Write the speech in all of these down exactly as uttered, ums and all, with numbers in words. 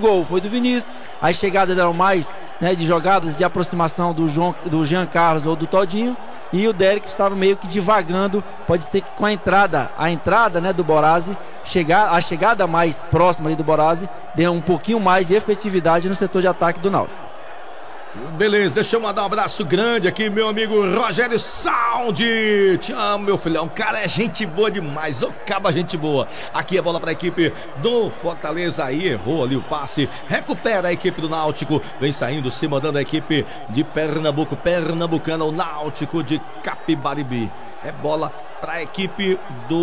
gol foi do Vinícius. As chegadas eram mais, né, de jogadas de aproximação do, João, do Jean Carlos ou do Todinho. E o Derek estava meio que divagando. Pode ser que com a entrada, a entrada, né, do Borazzi, chegar, a chegada mais próxima ali do Borazzi, dê um pouquinho mais de efetividade no setor de ataque do Náutico. Beleza, deixa eu mandar um abraço grande aqui, meu amigo Rogério Sound. Te amo, meu filhão. Cara, é gente boa demais. Ô, caba gente boa. Aqui a bola para a equipe do Fortaleza. Aí errou ali o passe. Recupera a equipe do Náutico. Vem saindo, se mandando a equipe de Pernambuco. Pernambucana, o Náutico de Capibaribe. É bola para a equipe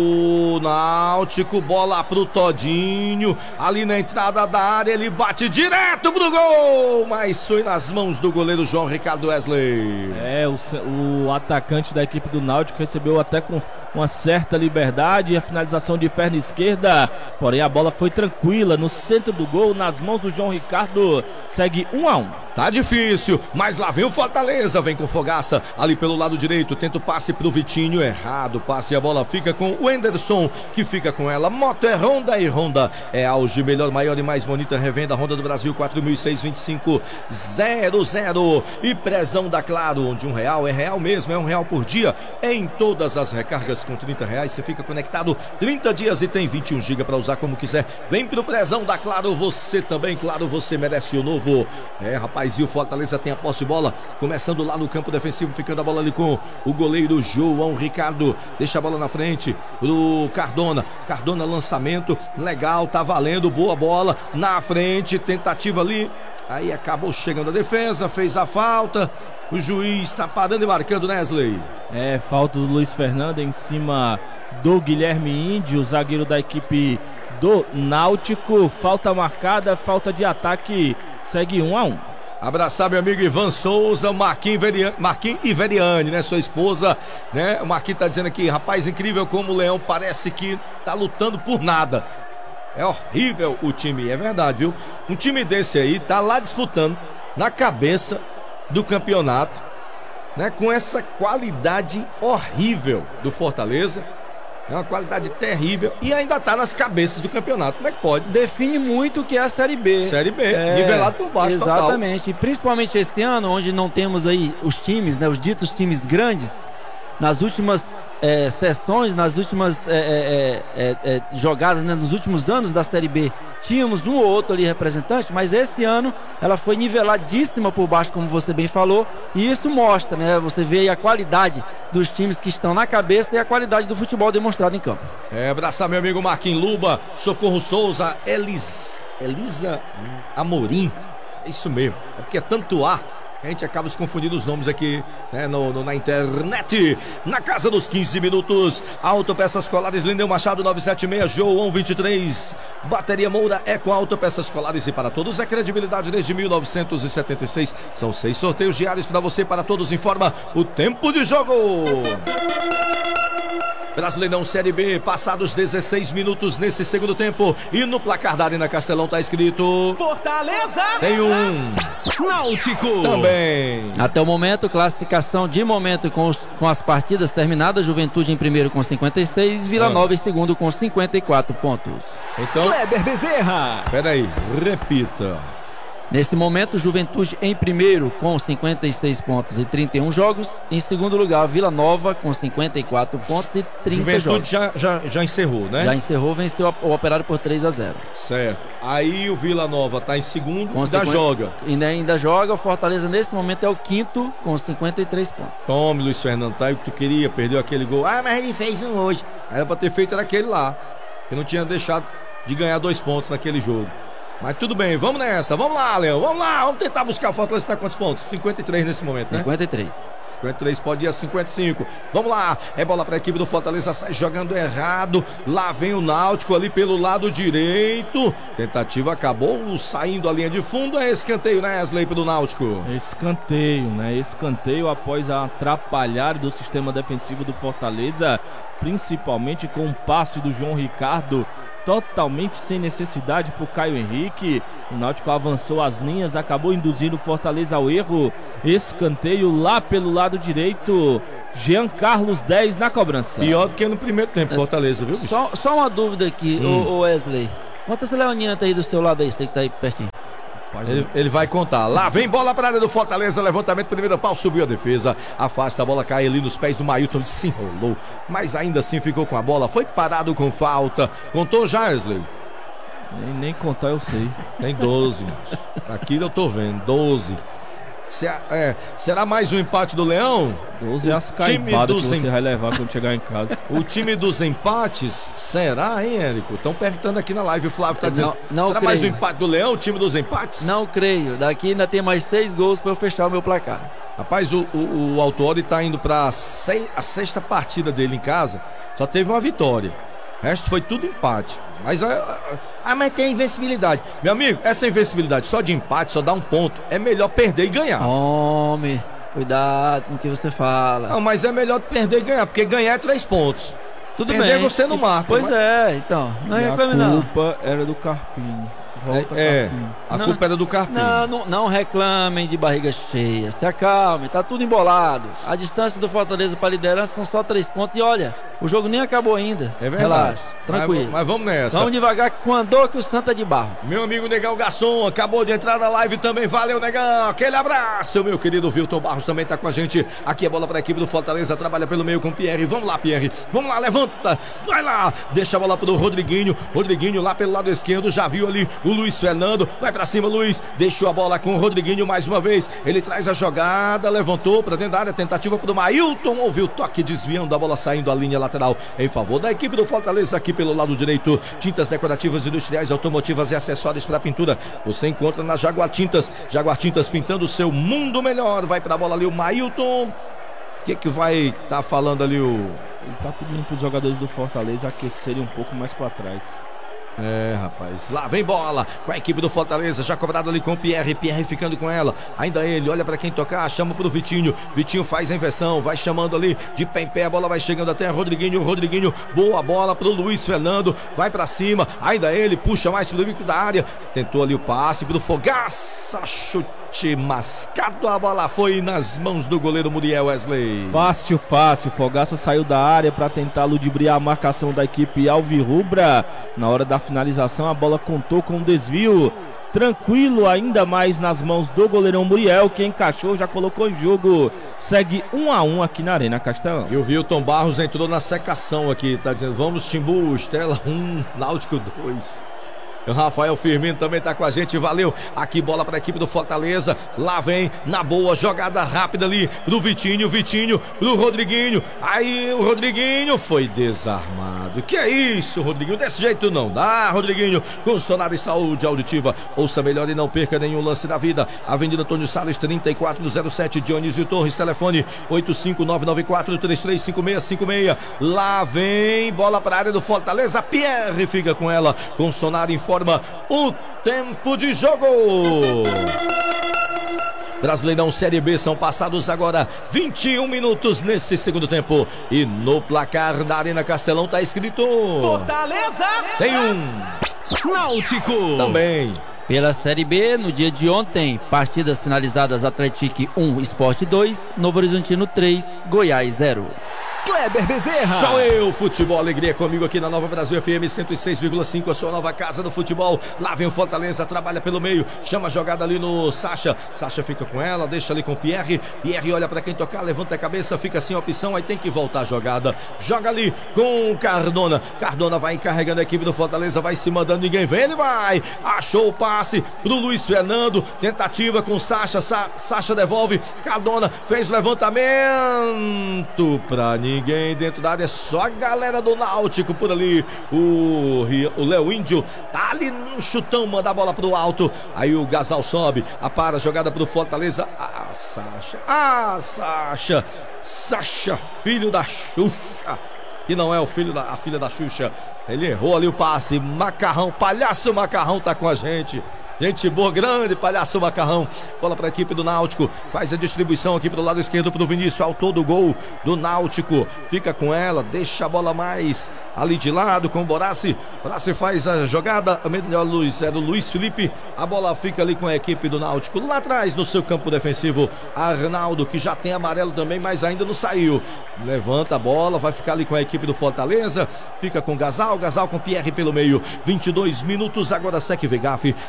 do Náutico, bola pro Todinho, ali na entrada da área, ele bate direto pro gol, mas foi nas mãos do goleiro João Ricardo Wesley. É, o, o atacante da equipe do Náutico recebeu até com uma certa liberdade, a finalização de perna esquerda, porém a bola foi tranquila, no centro do gol, nas mãos do João Ricardo, segue um a um. Tá difícil, mas lá vem o Fortaleza, vem com Fogaça, ali pelo lado direito, tenta o passe pro Vitinho, errado, passe, a bola fica com o Enderson, que fica com ela, moto é Honda e Honda é auge, melhor, maior e mais bonita revenda Honda do Brasil, quatro mil e seis, vinte e cinco, zero zero, e prezão da Claro, onde um real é real mesmo, é um real por dia, em todas as recargas com trinta reais, você fica conectado trinta dias e tem vinte e um gigas para usar como quiser, vem pro prezão da Claro, você também, claro, você merece o novo, é rapaz, e o Fortaleza tem a posse de bola, começando lá no campo defensivo, ficando a bola ali com o goleiro João Ricardo, deixa a bola na frente pro Cardona, Cardona lançamento, legal, tá valendo, boa bola, na frente, tentativa ali, aí acabou chegando a defesa, fez a falta, o juiz tá parando e marcando, Wesley. É, falta do Luiz Fernando em cima do Guilherme Índio, zagueiro da equipe do Náutico, falta marcada, falta de ataque, segue um a um. Abraçar meu amigo Ivan Souza, Marquinhos Veriani, Marquinhos e Veriani, né? Sua esposa, né? O Marquinhos tá dizendo aqui, rapaz, incrível como o Leão parece que tá lutando por nada. É horrível o time, é verdade, viu? Um time desse aí tá lá disputando na cabeça do campeonato, né? Com essa qualidade horrível do Fortaleza. É uma qualidade terrível e ainda tá nas cabeças do campeonato. Como é que pode? Define muito o que é a Série B. Série B, é, nivelado por baixo. Exatamente. Total. E principalmente esse ano, onde não temos aí os times, né, os ditos times grandes. Nas últimas é, sessões, nas últimas é, é, é, é, jogadas, né, nos últimos anos da Série B, tínhamos um ou outro ali representante, mas esse ano ela foi niveladíssima por baixo, como você bem falou, e isso mostra, né? Você vê aí a qualidade dos times que estão na cabeça e a qualidade do futebol demonstrado em campo. É, abraçar meu amigo Marquinhos Luba, Socorro Souza, Elis, Elisa Amorim, é isso mesmo, é porque é tanto A. A gente acaba se confundindo os nomes aqui, né, no, no, na internet. Na casa dos quinze minutos, Autopeças Colares, Lindeu Machado nove sete seis, João vinte e três. Bateria Moura é com Autopeças Colares e para todos é credibilidade desde mil novecentos e setenta e seis. São seis sorteios diários para você, para todos. Informa o tempo de jogo. Brasileirão Série B, passados dezesseis minutos nesse segundo tempo. E no placar da Arena Castelão tá escrito Fortaleza! Tem um Náutico! Também. Até o momento, classificação de momento com, os, com as partidas terminadas. Juventude em primeiro com cinquenta e seis, Vila ah. Nova em segundo com cinquenta e quatro pontos. Então, Kleber Bezerra. Peraí, repita. Nesse momento, Juventude em primeiro com cinquenta e seis pontos e trinta e um jogos. Em segundo lugar, Vila Nova com cinquenta e quatro pontos e trinta Juventude jogos. Já, já, já encerrou, né? Já encerrou, venceu o Operário por três a zero. Certo. Aí o Vila Nova tá em segundo, com ainda cinquenta, joga. Ainda, ainda joga. O Fortaleza nesse momento é o quinto com cinquenta e três pontos. Tome, Luiz Fernando, tá aí o que tu queria, perdeu aquele gol. Ah, mas ele fez um hoje. Era pra ter feito aquele lá, que não tinha deixado de ganhar dois pontos naquele jogo. Mas tudo bem, vamos nessa, vamos lá, Leão, vamos lá, vamos tentar buscar o Fortaleza. Está quantos pontos? cinquenta e três nesse momento, cinquenta e três. Né? cinquenta e três pode ir a cinquenta e cinco. Vamos lá, é bola para a equipe do Fortaleza, sai jogando errado. Lá vem o Náutico ali pelo lado direito. Tentativa acabou saindo a linha de fundo. É escanteio, né, Wesley, pelo Náutico? Escanteio, né? Escanteio após a atrapalhar do sistema defensivo do Fortaleza, principalmente com o passe do João Ricardo. Totalmente sem necessidade por Caio Henrique. O Náutico avançou as linhas, acabou induzindo o Fortaleza ao erro. Escanteio lá pelo lado direito. Jean Carlos dez na cobrança. Pior do que no primeiro tempo, Fortaleza, viu, bicho? Só, só uma dúvida aqui, hum. o Wesley. Quantas leoninas tá aí do seu lado aí, você que tá aí pertinho? Ele, ele vai contar. Lá vem bola para a área do Fortaleza. Levantamento, primeiro pau, subiu a defesa. Afasta a bola, cai ali nos pés do Mailton. Ele se enrolou, mas ainda assim ficou com a bola. Foi parado com falta. Contou já, Wesley? Nem, nem contar eu sei. Tem doze. Aqui eu tô vendo, doze. Se, é, será mais um empate do Leão? doze é as caipadas que você vai levar quando chegar em casa. O time dos empates? Será, hein, Érico? Estão perguntando aqui na live. O Flávio tá dizendo. Não, não será creio. mais um empate do Leão, o time dos empates? Não creio. Daqui ainda tem mais seis gols para eu fechar o meu placar. Rapaz, o, o, o Autori tá indo pra sei, a sexta partida dele em casa. Só teve uma vitória. O resto foi tudo empate. Mas, ah, mas tem invencibilidade. Meu amigo, essa invencibilidade só de empate, só dá um ponto. É melhor perder e ganhar. Homem, cuidado com o que você fala. Não, mas é melhor perder e ganhar, porque ganhar é três pontos. Tudo perder bem. você não marca. Pois mas... é, então. Não é reclame não. A culpa era do Carpini. Volta, é, Carpini. a Não, culpa era do Carpini. Não, não, não reclamem de barriga cheia. Se acalme, tá tudo embolado. A distância do Fortaleza para a liderança são só três pontos. E olha, o jogo nem acabou ainda. É verdade. Relaxa, tranquilo. Mas, mas vamos nessa. Vamos devagar com a dor que o Santa é de barro. Meu amigo Negão Garçom acabou de entrar na live também. Valeu, Negão. Aquele abraço. Meu querido Wilton Barros também tá com a gente. Aqui é bola para a equipe do Fortaleza. Trabalha pelo meio com o Pierre. Vamos lá, Pierre. Vamos lá, levanta. Vai lá. Deixa a bola pro Rodriguinho. Rodriguinho lá pelo lado esquerdo. Já viu ali o Luiz Fernando. Vai para cima, Luiz. Deixou a bola com o Rodriguinho mais uma vez. Ele traz a jogada. Levantou para dentro da área. Tentativa pro Mailton. Ouviu o toque desviando a bola saindo da linha lateral em favor da equipe do Fortaleza. Aqui pelo lado direito. Tintas decorativas, industriais, automotivas e acessórios para pintura. Você encontra na Jaguar Tintas. Jaguar Tintas pintando o seu mundo melhor. Vai para a bola ali o Mailton. O que que vai estar tá falando ali o... Ele tá pedindo para os jogadores do Fortaleza aquecerem um pouco mais para trás. É, rapaz, lá vem bola com a equipe do Fortaleza, já cobrado ali com o Pierre, Pierre ficando com ela, ainda ele, olha pra quem tocar, chama pro Vitinho, Vitinho faz a inversão, vai chamando ali, de pé em pé, a bola vai chegando até Rodriguinho, Rodriguinho, boa bola pro Luiz Fernando, vai pra cima, ainda ele, puxa mais pro bico da área, tentou ali o passe pro Fogaça, chute mascado, a bola foi nas mãos do goleiro Muriel Wesley. Fácil, fácil, Fogaça saiu da área pra tentar ludibriar a marcação da equipe alvirrubra, na hora da finalização a bola contou com um desvio tranquilo, ainda mais nas mãos do goleirão Muriel, que encaixou, já colocou em jogo, segue um a um aqui na Arena Castelão. E o Wilton Barros entrou na secação aqui, tá dizendo, vamos Timbu, Estela um, Náutico dois. O Rafael Firmino também tá com a gente, valeu. Aqui bola para a equipe do Fortaleza. Lá vem, na boa, jogada rápida ali pro Vitinho, Vitinho, pro Rodriguinho. Aí o Rodriguinho foi desarmado. Que é isso, Rodriguinho? Desse jeito não dá, Rodriguinho. Com Sonar e Saúde Auditiva. Ouça melhor e não perca nenhum lance da vida. Avenida Antônio Salles, trinta e quatro zero sete, Dionísio Torres, telefone oito cinco nove nove quatro três três cinco seis cinco seis. Lá vem, bola para a área do Fortaleza. Pierre fica com ela, com Sonar em forma o tempo de jogo. Brasileirão Série B, são passados agora vinte e um minutos nesse segundo tempo. E no placar da Arena Castelão tá escrito Fortaleza tem um Náutico também. Pela Série B, no dia de ontem, partidas finalizadas: Atlético um, Sport dois, Novo Horizontino três, Goiás zero. Kleber Bezerra. Sou eu, futebol, alegria comigo aqui na Nova Brasil F M cento e seis vírgula cinco, a sua nova casa do futebol. Lá vem o Fortaleza, trabalha pelo meio, chama a jogada ali no Sacha. Sacha fica com ela, deixa ali com o Pierre. Pierre olha pra quem tocar, levanta a cabeça, fica sem opção, aí tem que voltar a jogada. Joga ali com o Cardona. Cardona vai encarregando a equipe do Fortaleza, vai se mandando, ninguém vê, ele vai. Achou o passe pro Luiz Fernando, tentativa com Sacha. Sa Sacha devolve, Cardona fez levantamento pra ninguém dentro da área, só a galera do Náutico por ali. O Léo Índio tá ali no chutão, manda a bola pro alto. Aí o Gasal sobe, apara a jogada pro Fortaleza. Ah, Sacha, ah, Sacha, Sacha, filho da Xuxa, que não é o filho da a filha da Xuxa. Ele errou ali o passe. Macarrão, palhaço Macarrão tá com a gente. Gente boa, grande palhaço Macarrão. Bola para a equipe do Náutico. Faz a distribuição aqui pro lado esquerdo pro Vinícius. Autor do gol do Náutico. Fica com ela, deixa a bola mais ali de lado com o Borassi. Borassi faz a jogada. Melhor Luiz, é do Luiz Felipe. A bola fica ali com a equipe do Náutico. Lá atrás no seu campo defensivo, Arnaldo, que já tem amarelo também, mas ainda não saiu. Levanta a bola, vai ficar ali com a equipe do Fortaleza. Fica com Gasal, Gasal com Pierre pelo meio. vinte e dois minutos agora, Sec Vegaf. Serviço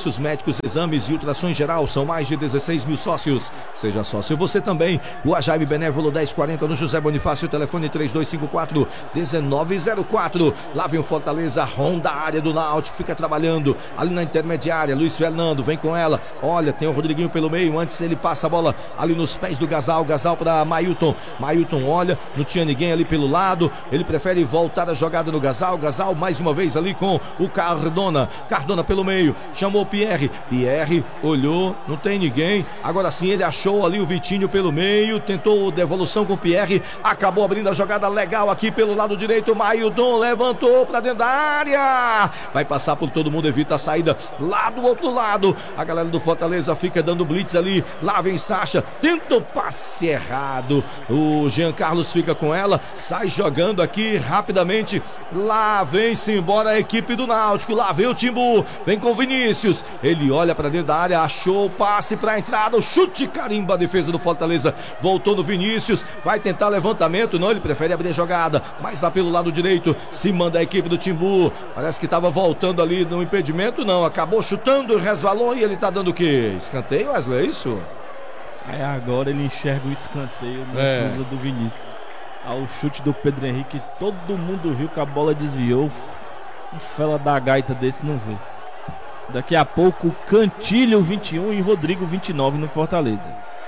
serviços médicos, exames e ultrassom em geral. São mais de dezesseis mil sócios. Seja sócio você também. Rua Jaime Benévolo dez quarenta no José Bonifácio. Telefone três dois cinco quatro um nove zero quatro. Lá vem o Fortaleza, Honda, área do Náutico. Fica trabalhando ali na intermediária. Luiz Fernando vem com ela. Olha, tem o Rodriguinho pelo meio. Antes ele passa a bola ali nos pés do Gasal. Gasal para Mailton. Mailton olha, não tinha ninguém ali pelo lado. Ele prefere voltar a jogada no Gasal. Gasal mais uma vez ali com o Cardona. Cardona pelo meio. Chamou o Pierre. Pierre olhou, não tem ninguém. Agora sim ele achou ali o Vitinho pelo meio. Tentou devolução com o Pierre. Acabou abrindo a jogada legal aqui pelo lado direito. Mailton levantou para dentro da área. Vai passar por todo mundo, evita a saída lá do outro lado. A galera do Fortaleza fica dando blitz ali. Lá vem Sacha. Tenta o passe errado. O Jean Carlos fica com ela. Sai jogando aqui rapidamente. Lá vem-se embora a equipe do Náutico. Lá vem o Timbu. Vem com o Vinícius. Ele olha para dentro da área. Achou o passe para a entrada. O chute carimba a defesa do Fortaleza. Voltou no Vinícius. Vai tentar levantamento. Não, ele prefere abrir a jogada. Mas lá pelo lado direito se manda a equipe do Timbu. Parece que estava voltando ali no impedimento. Não, acabou chutando, resvalou e ele está dando o quê? Escanteio, Wesley, é isso? Aí agora ele enxerga o escanteio na É. cruza do Vinícius. Ao chute do Pedro Henrique, todo mundo viu que a bola desviou. Um fela da gaita desse não vê. Daqui a pouco, Cantilho vinte e um e Rodrigo vinte e nove no Fortaleza.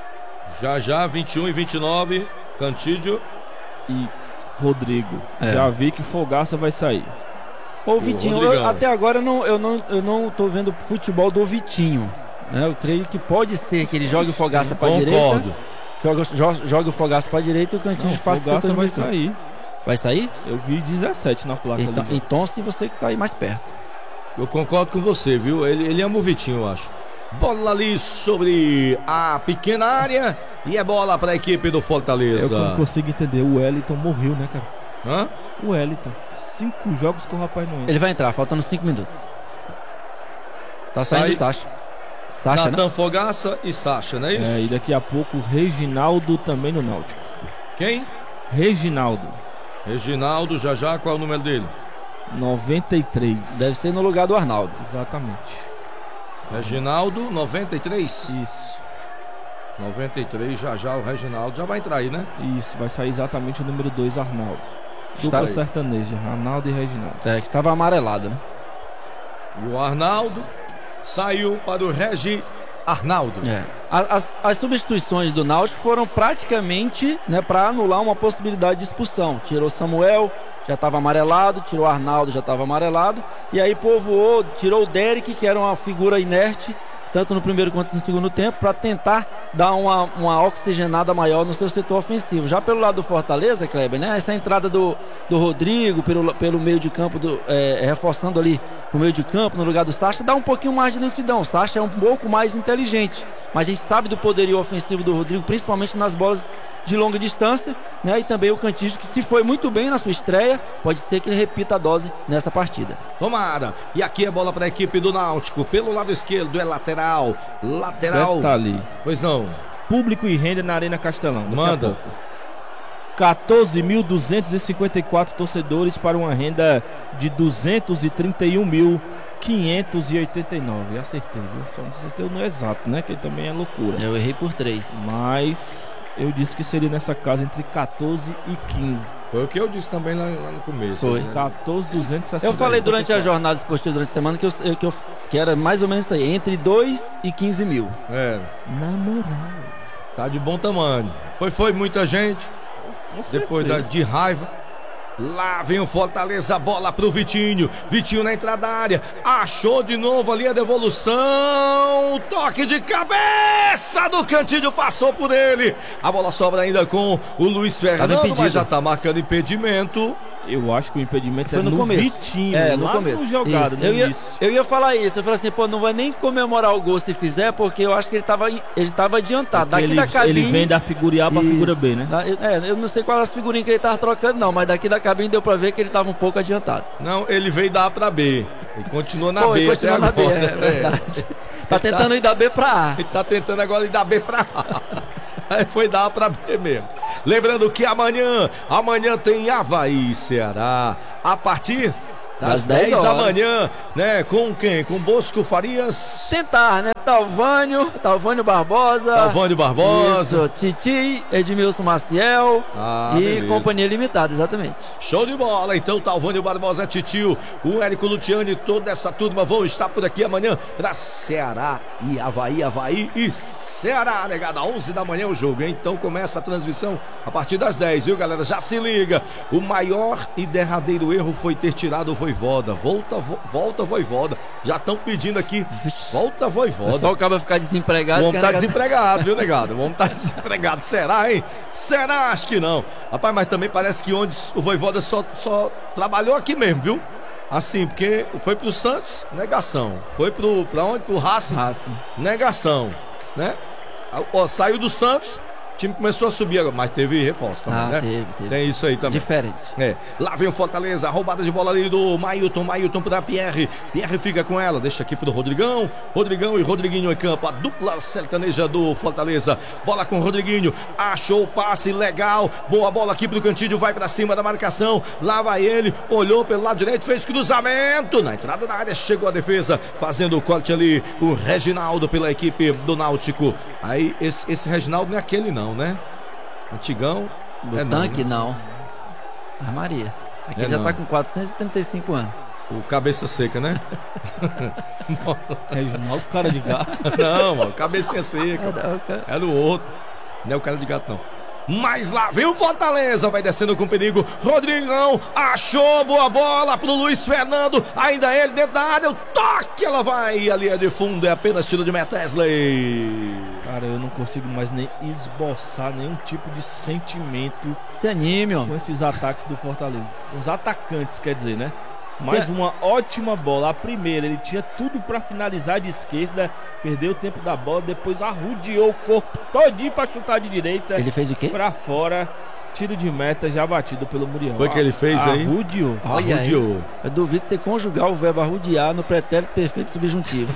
Já já, vinte e um e vinte e nove. Cantídio. E Rodrigo. É. Já vi que Fogaça vai sair. Ô Vitinho, eu- Rodrigão. até agora eu não, eu, não, eu não tô vendo futebol do Vitinho, né? Eu creio que pode ser que ele jogue o Fogaça pra direita. Concordo. Joga, jo- joga o Fogaça pra direita e o Cantinho Não, faça Fogaça seu vai transmissão. sair. Vai sair? Eu vi dezessete na placa Então, ali. então se você que tá aí mais perto. Eu concordo com você, viu? Ele, ele ama o Vitinho, eu acho. Bola ali sobre a pequena área e é bola para a equipe do Eu Fortaleza. não consigo entender. O Wellington morreu, né, cara? Hã? O Wellington. Cinco jogos que o rapaz não entra. Ele vai entrar, faltando cinco minutos. Tá Sai- saindo o Sacha. Sacha, né? Natan Fogaça e Sacha, não é isso? É, e daqui a pouco Reginaldo também no Náutico. Quem? Reginaldo, Reginaldo, já já, qual é o número dele? noventa e três. Deve ser no lugar do Arnaldo. Exatamente. Reginaldo, noventa e três. Isso. noventa e três, já já o Reginaldo já vai entrar aí, né? Isso, vai sair exatamente o número dois, Arnaldo. Está Dupla aí. sertaneja, Arnaldo e Reginaldo. É, que estava amarelado, né? E o Arnaldo saiu para o Regi Arnaldo. É. A- As, as substituições do Náutico foram praticamente, né, para anular uma possibilidade de expulsão. Tirou Samuel, já estava amarelado, tirou Arnaldo, já estava amarelado, e aí povoou, tirou o Derek, que era uma figura inerte, tanto no primeiro quanto no segundo tempo, para tentar dar uma, uma oxigenada maior no seu setor ofensivo. Já pelo lado do Fortaleza, Kleber, né, essa entrada do, do Rodrigo pelo, pelo meio de campo, do, é, reforçando ali o meio de campo no lugar do Sacha, dá um pouquinho mais de lentidão. O Sacha é um pouco mais inteligente, mas a gente sabe do poderio ofensivo do Rodrigo, principalmente nas bolas de longa distância, né? E também o Cantígio, que se foi muito bem na sua estreia, pode ser que ele repita a dose nessa partida. Tomara. E aqui é bola para a equipe do Náutico. Pelo lado esquerdo é lateral. Lateral. Detalhe. Pois não. Público e renda na Arena Castelão. Daqui a Manda. pouco. quatorze mil duzentos e cinquenta e quatro torcedores para uma renda de duzentos e trinta e um mil quinhentos e oitenta e nove. Acertei, viu? Só não acertei no exato, né? Que também é loucura. Eu errei por três. Mas eu disse que seria nessa casa entre quatorze e quinze. Foi o que eu disse também lá, lá no começo. Foi. né? quatorze mil duzentos e sessenta e quatro. Eu falei durante a jornada esportiva durante a semana que, eu, eu- que, eu, que era mais ou menos isso aí, entre dois e quinze mil. É, Na moral. tá de bom tamanho. Foi, foi muita gente. Com Depois da, certeza. de raiva. Lá vem o Fortaleza, bola pro Vitinho. Vitinho na entrada da área. Achou de novo ali a devolução. Toque de cabeça do Cantilho, passou por ele. A bola sobra ainda com o Luiz Fernando, impedido. mas já tá marcando impedimento. Eu acho que o impedimento Foi é no no, começo. Vitinho. É, no lá começo. No jogado, Isso. no eu, ia, início. eu ia falar isso. Eu falei assim, pô, não vai nem comemorar o gol se fizer, porque eu acho que ele tava, ele tava adiantado. Porque Daqui ele, da cabine. ele vem da figura A pra Isso. figura B, né? Da- É, eu não sei qual era as figurinhas que ele tava trocando, não, mas daqui da cabine deu pra ver que ele tava um pouco adiantado. Não, ele veio da A pra B. Ele continua na Pô, B ele até continua na B, agora. é verdade. Tá tentando ir da B pra A. Ele tá tentando agora ir da B pra A. Aí foi da A pra B mesmo. Lembrando que amanhã, amanhã tem Avaí e Ceará. A partir das dez dez da horas. manhã, né? Com quem? Com Bosco Farias. Tentar, né? Talvânio, Talvânio Barbosa. Talvânio Barbosa. Isso, Titi, Edmilson Maciel Ah, e beleza. Companhia Limitada, exatamente. Show de bola, então Talvânio Barbosa, Titio, o Érico Luciani, toda essa turma vão estar por aqui amanhã para Ceará e Avaí, Avaí e Ceará, negada, onze da manhã o jogo, hein? Então começa a transmissão a partir das dez, viu, galera? Já se liga, o maior e derradeiro erro foi ter tirado o Voivoda, volta, vo, volta Voivoda, já estão pedindo aqui, volta Voivoda. Só o cara ficar desempregado. O homem tá negado... desempregado, viu, negado? O homem tá desempregado. Será, hein? Será? Acho que não. Rapaz, mas também parece que onde o Voivoda só, só trabalhou aqui mesmo, viu? Assim, porque foi pro Santos, negação. Foi pro, pra onde? Pro Racing, Racing. negação, né? Ó, saiu do Santos, o time começou a subir agora, mas teve reforço também, Ah, né? teve, teve. Tem isso aí também. Diferente. É, lá vem o Fortaleza, roubada de bola ali do Mailton, Mailton pra Pierre, Pierre fica com ela, deixa aqui pro Rodrigão, Rodrigão e Rodriguinho em campo, a dupla sertaneja do Fortaleza, bola com o Rodriguinho, achou o passe legal, boa bola aqui pro Cantilho, vai pra cima da marcação, lá vai ele, olhou pelo lado direito, fez cruzamento, na entrada da área, chegou a defesa, fazendo o corte ali, o Reginaldo pela equipe do Náutico, aí esse, esse Reginaldo não é aquele não, né? Antigão. Do é tanque, não. não. Ah, Maria. Aqui É já não. tá com quatrocentos e trinta e cinco anos. O cabeça seca, né? Reginaldo, cara de gato. Não, mano, cabecinha seca. É, o cara- Era o outro. Não é o cara de gato, não. Mas lá vem o Fortaleza, vai descendo com perigo. Rodrigão achou boa bola pro Luiz Fernando. Ainda ele dentro da área. O toque, ela vai. Ali é de fundo, é apenas tiro de meta, Wesley. Cara, eu não consigo mais nem esboçar nenhum tipo de sentimento Se anime, com homem. esses ataques do Fortaleza. Os atacantes, quer dizer, né? Mais Se- uma ótima bola. A primeira, ele tinha tudo pra finalizar de esquerda, perdeu o tempo da bola, depois arrodeou o corpo todinho pra chutar de direita. Ele fez o quê? Pra fora, tiro de meta já batido pelo Muriel. Foi que ele fez aí? Arrodeou. Olha aí. Arrodeou. Eu duvido você conjugar o verbo arrodear no pretérito perfeito subjuntivo.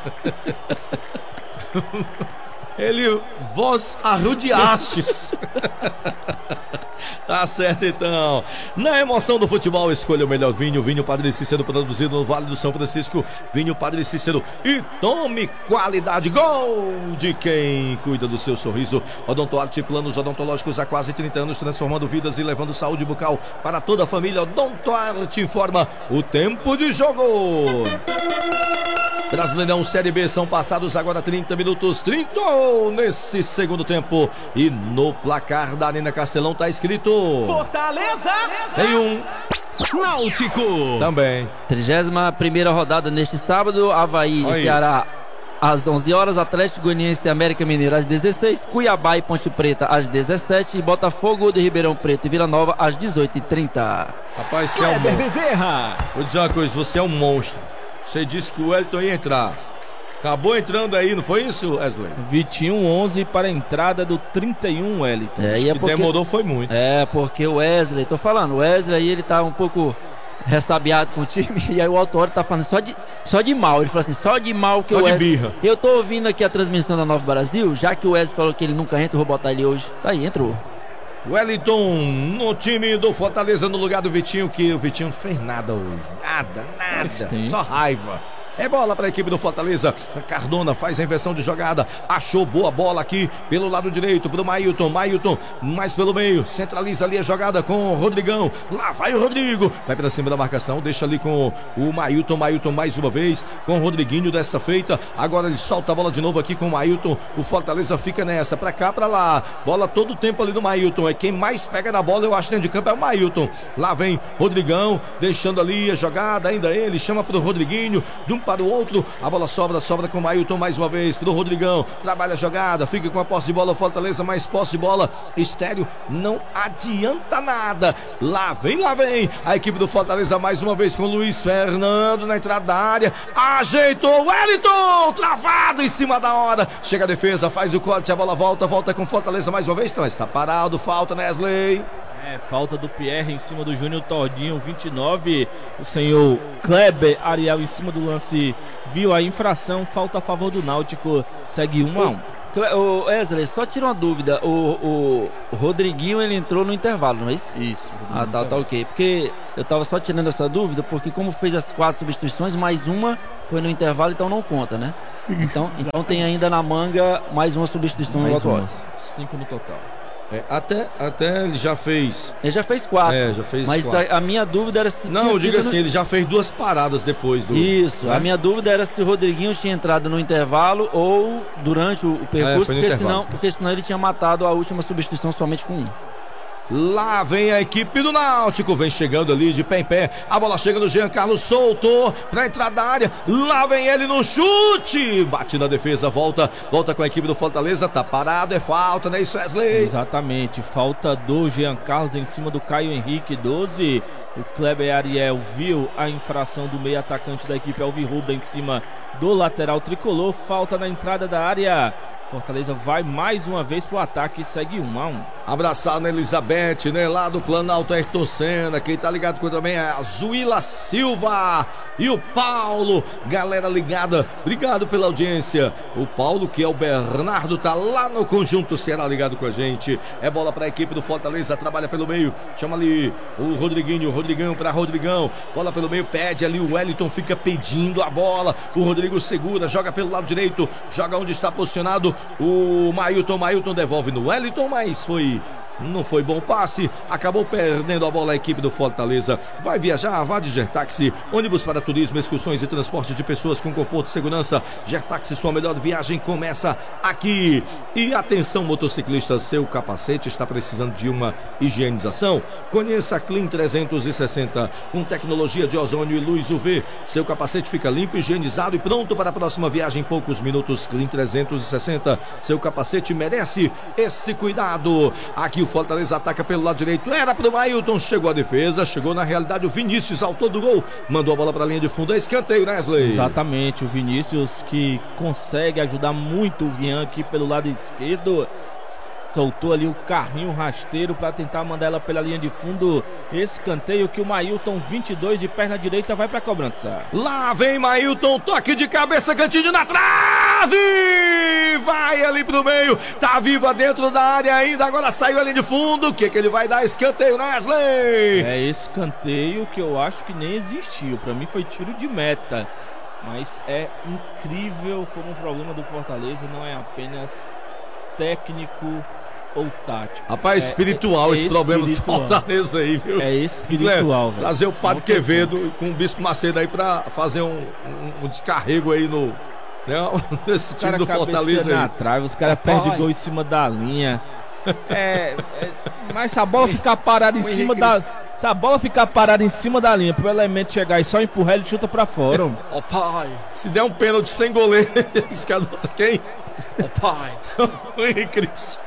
Ele vós arrodeastes. Tá certo então. Na emoção do futebol, escolha o melhor vinho. Vinho Padre Cícero, produzido no Vale do São Francisco. Vinho Padre Cícero e tome qualidade. Gol de quem cuida do seu sorriso. Odontoarte, planos odontológicos há quase trinta anos, transformando vidas e levando saúde bucal para toda a família. Odontoarte informa o tempo de jogo. Brasileirão Série B, são passados agora trinta minutos, trinta nesse segundo tempo. E no placar da Arena Castelão tá escrito: Fortaleza. tem um Náutico. também. trigésima primeira rodada neste sábado. Avaí Aí. e Ceará às onze horas. Atlético Goianiense e América Mineiro às dezesseis. Cuiabá e Ponte Preta às dezessete. E Botafogo de Ribeirão Preto e Vila Nova às dezoito e trinta. Rapaz, você é um Kleber monstro. Bezerra. Vou dizer uma coisa, você é um monstro. Você disse que o Wellington ia entrar. Acabou entrando aí, não foi isso, Wesley? Vitinho onze para a entrada do trinta e um Wellington. É, Acho e é que porque... demorou foi muito. É, porque o Wesley, tô falando, o Wesley aí ele tá um pouco ressabiado com o time. E aí o Autório tá falando só de, só de mal. Ele falou assim, só de mal que Só o de Wesley... birra. Eu tô ouvindo aqui a transmissão da Nova Brasil, já que o Wesley falou que ele nunca entra, eu vou botar ele hoje. Tá aí, entrou. Wellington no time do Fortaleza no lugar do Vitinho, que o Vitinho não fez nada hoje. Nada, nada. Tem. Só raiva. É bola para a equipe do Fortaleza. Cardona faz a inversão de jogada. Achou boa bola aqui pelo lado direito pro Mailton. Mailton mais pelo meio. Centraliza ali a jogada com o Rodrigão. Lá vai o Rodrigo. Vai para cima da marcação. Deixa ali com o Mailton. Mailton mais uma vez com o Rodriguinho dessa feita. Agora ele solta a bola de novo aqui com o Mailton. O Fortaleza fica nessa. Para cá, para lá. Bola todo o tempo ali do Mailton. É quem mais pega na bola, eu acho, dentro de campo é o Mailton. Lá vem Rodrigão. Deixando ali a jogada. Ainda ele chama pro Rodriguinho. De um para o outro, a bola sobra, sobra com o Mailton mais uma vez, pro Rodrigão, trabalha a jogada, fica com a posse de bola, Fortaleza mais posse de bola, estéreo, não adianta nada, lá vem, lá vem, a equipe do Fortaleza mais uma vez com o Luiz Fernando na entrada da área, ajeitou, Wellington, travado em cima da hora, chega a defesa, faz o corte, a bola volta, volta com Fortaleza mais uma vez, então está parado, falta, Wesley. É, falta do Pierre em cima do Júnior Tordinho, vinte e nove. O senhor Kleber Ariel em cima do lance viu a infração, falta a favor do Náutico, segue um a um. O Wesley, só tira uma dúvida. O, o, o Rodriguinho, ele entrou no intervalo, não é isso? Isso. Ah, tá, tá ok. Porque eu tava só tirando essa dúvida, porque como fez as quatro substituições, mais uma foi no intervalo, então não conta, né? Então, então tem ainda na manga mais uma substituição no Mais outro. umas, cinco no total. É, até, até ele já fez. Ele já fez quatro. É, já fez Mas quatro. A, a minha dúvida era se Não, tinha eu digo sido assim, no... ele já fez duas paradas depois do. Isso, né? a minha dúvida era se o Rodriguinho tinha entrado no intervalo ou durante o, o percurso, É, foi no porque, intervalo. senão, porque senão ele tinha matado a última substituição somente com um. Lá vem a equipe do Náutico, vem chegando ali de pé em pé, a bola chega no Jean Carlos, soltou pra entrada da área, lá vem ele no chute, bate na defesa, volta, volta com a equipe do Fortaleza, tá parado, é falta, né, isso, Wesley? Exatamente, falta do Jean Carlos em cima do Caio Henrique, doze. O Kleber Ariel viu a infração do meio atacante da equipe Alvirrubra em cima do lateral tricolor, falta na entrada da área. Fortaleza vai mais uma vez pro ataque e segue um a um. Abraçado na Elizabeth, né? Lá do Planalto Ayrton Senna. Quem tá ligado com também é a Zuila Silva e o Paulo. Galera ligada, obrigado pela audiência. O Paulo, que é o Bernardo, tá lá no Conjunto Ceará ligado com a gente. É bola pra equipe do Fortaleza, trabalha pelo meio. Chama ali o Rodriguinho, o Rodrigão pra Rodrigão. Bola pelo meio, pede ali o Wellington, fica pedindo a bola. O Rodrigo segura, joga pelo lado direito, joga onde está posicionado o Mailton. Mailton devolve no Wellington, mas foi não foi bom passe, acabou perdendo a bola a equipe do Fortaleza. Vai viajar, vá de Gertaxi, ônibus para turismo, excursões e transporte de pessoas com conforto e segurança. Gertaxi, sua melhor viagem começa aqui. E atenção, motociclistas, seu capacete está precisando de uma higienização? Conheça a Clean trezentos e sessenta, com tecnologia de ozônio e luz U V. Seu capacete fica limpo, higienizado e pronto para a próxima viagem em poucos minutos. Clean trezentos e sessenta, seu capacete merece esse cuidado. Aqui o Fortaleza ataca pelo lado direito, era pro Mailton, chegou a defesa, chegou na realidade o Vinícius, autor do gol, mandou a bola pra linha de fundo, é escanteio, né, Wesley? Exatamente, o Vinícius que consegue ajudar muito o Rian aqui pelo lado esquerdo, soltou ali o carrinho rasteiro para tentar mandar ela pela linha de fundo, escanteio que o Mailton, vinte e dois, de perna direita, vai pra cobrança. Lá vem Mailton, toque de cabeça, cantinho na trave, vai ali pro meio, tá viva dentro da área ainda, agora saiu ali de fundo, o que que ele vai dar? Escanteio, né, Wesley? É escanteio que eu acho que nem existiu, para mim foi tiro de meta, mas é incrível como o problema do Fortaleza não é apenas técnico ou tático. Rapaz, é, espiritual é, é esse problema do espiritual. Fortaleza aí, viu? É espiritual, velho. Trazer o Padre Não tem Quevedo como. com o Bispo Macedo aí pra fazer um, um, um descarrego aí no... Né, nesse time do Fortaleza na aí. trave, os caras perdem gol em cima da linha. É, é, mas se a bola ficar parada em cima da... Se a bola ficar parada em cima da linha, pro elemento chegar e só empurrar, ele chuta pra fora. Ó oh, pai, Se der um pênalti sem goleiro, esse cara tá quem? ó oh, pai. O Henrique Cristo.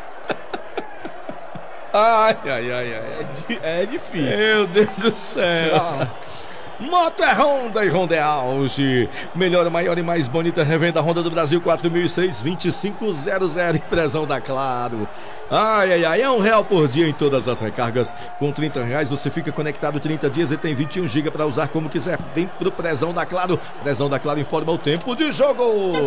Ai, ai, ai, ai. É, di- é difícil. Meu Deus do céu. Moto é Honda e Honda é auge. Melhor, maior e mais bonita revenda Honda do Brasil, quatro mil e seis, vinte e cinco zero zero, impressão da Claro. Ai, ai, ai, é um real por dia em todas as recargas. Com trinta reais você fica conectado trinta dias e tem vinte e um gigas para usar como quiser. Vem pro Prezão da Claro. Prezão da Claro informa o tempo de jogo.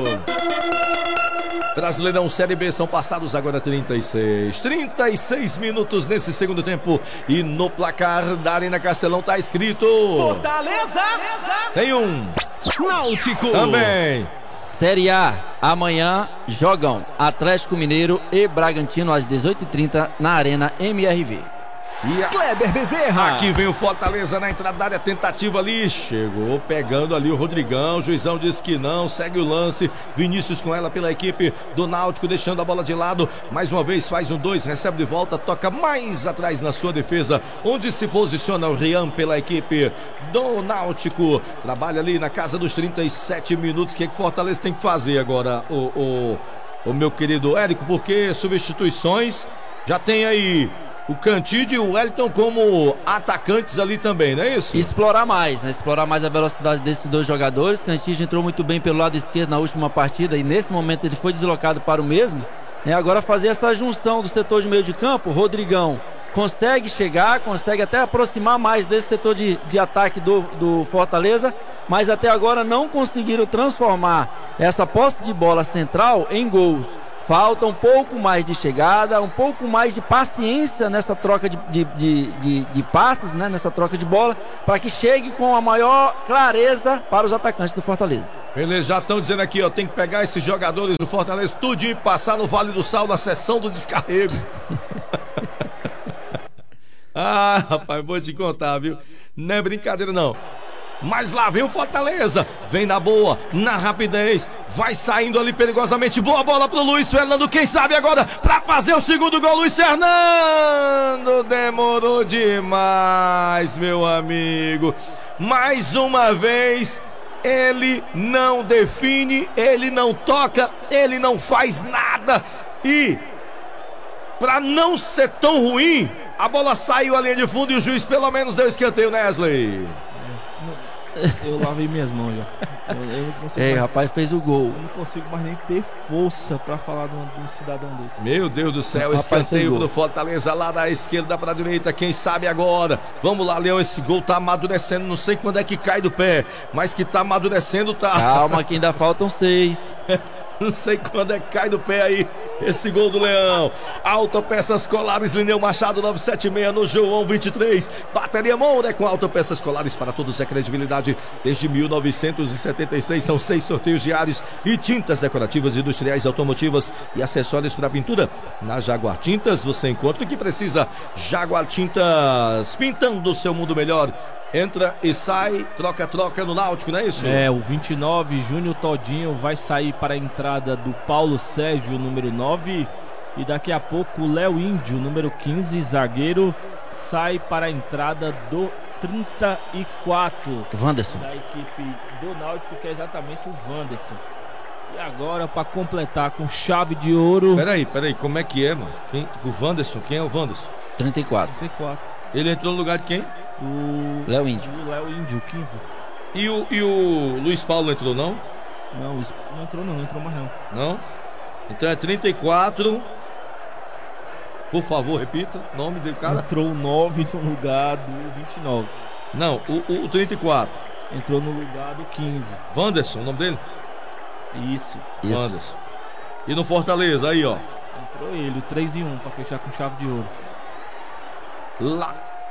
Brasileirão Série B, são passados agora trinta e seis. trinta e seis minutos nesse segundo tempo. E no placar da Arena Castelão tá escrito... Fortaleza! Tem um. Náutico! Também. Série A, amanhã jogam Atlético Mineiro e Bragantino às dezoito e trinta na Arena M R V. E a... Kleber Bezerra! Aqui vem o Fortaleza na entrada da área, tentativa ali, chegou pegando ali o Rodrigão, o juizão diz que não, segue o lance, Vinícius com ela pela equipe do Náutico, deixando a bola de lado, mais uma vez faz um dois, recebe de volta, toca mais atrás na sua defesa, onde se posiciona o Rian pela equipe do Náutico, trabalha ali na casa dos trinta e sete minutos, o que é que o Fortaleza tem que fazer agora, o, o, o meu querido Érico, porque substituições já tem aí o Cantídio e o Wellington como atacantes ali também, não é isso? Explorar mais, né? Explorar mais a velocidade desses dois jogadores. Cantígio entrou muito bem pelo lado esquerdo na última partida e nesse momento ele foi deslocado para o mesmo. Né? Agora fazer essa junção do setor de meio de campo, o Rodrigão consegue chegar, consegue até aproximar mais desse setor de, de ataque do, do Fortaleza, mas até agora não conseguiram transformar essa posse de bola central em gols. Falta um pouco mais de chegada, um pouco mais de paciência nessa troca de, de, de, de, de passes, né? Nessa troca de bola, para que chegue com a maior clareza para os atacantes do Fortaleza. Eles já estão dizendo aqui, ó, tem que pegar esses jogadores do Fortaleza tudinho e passar no Vale do Sal na sessão do descarrego. Ah, rapaz, vou te contar, viu? Não é brincadeira, não. Mas lá vem o Fortaleza, vem na boa, na rapidez, vai saindo ali perigosamente, boa bola pro Luiz Fernando, quem sabe agora pra fazer o segundo gol, Luiz Fernando, demorou demais, meu amigo, mais uma vez, ele não define, ele não toca, ele não faz nada, e pra não ser tão ruim, a bola saiu à linha de fundo e o juiz pelo menos deu escanteio, né, Wesley? Eu lavei minhas mãos já. Eu, eu não consigo Ei, mais, rapaz, fez o gol. eu não consigo mais nem ter força pra falar de um, de um cidadão desse. Meu Deus do céu, Rapaz, escanteio fez do gol. Fortaleza lá da esquerda para a direita, quem sabe agora. Vamos lá, Leão, esse gol tá amadurecendo, não sei quando é que cai do pé, mas que tá amadurecendo, tá. Calma que ainda faltam seis. Não sei quando é que cai do pé aí esse gol do Leão. Autopeças Colares, Lineu Machado novecentos e setenta e seis no João vinte e três. Bateria Moura com Autopeças Colares para todos é credibilidade desde mil novecentos e setenta e seis. São seis sorteios diários e tintas decorativas, industriais, automotivas e acessórios para pintura. Na Jaguar Tintas você encontra o que precisa. Jaguar Tintas, pintando o seu mundo melhor. Entra e sai, troca-troca no Náutico, não é isso? É, o vinte e nove, Júnior Todinho, vai sair para a entrada do Paulo Sérgio, número nove. E daqui a pouco o Léo Índio, número quinze, zagueiro, sai para a entrada do trinta e quatro. Wanderson. Da equipe do Náutico, que é exatamente o Wanderson. E agora, para completar com chave de ouro... Peraí, peraí, como é que é, mano? Quem, o Wanderson, quem é o Wanderson? trinta e quatro. trinta e quatro. Ele entrou no lugar de quem? O Léo Índio. O Léo Índio, quinze. E o, e o Luiz Paulo entrou, não? Não, isso não entrou não, não entrou mais não. Não? Então é trinta e quatro. Por favor, repita o nome do cara. Entrou o nove no lugar do vinte e nove. Não, o, o, o trinta e quatro. Entrou no lugar do quinze. Wanderson, o nome dele? Isso. Isso. Wanderson. E no Fortaleza, aí ó. Entrou ele, o três e um, para fechar com chave de ouro. Lá.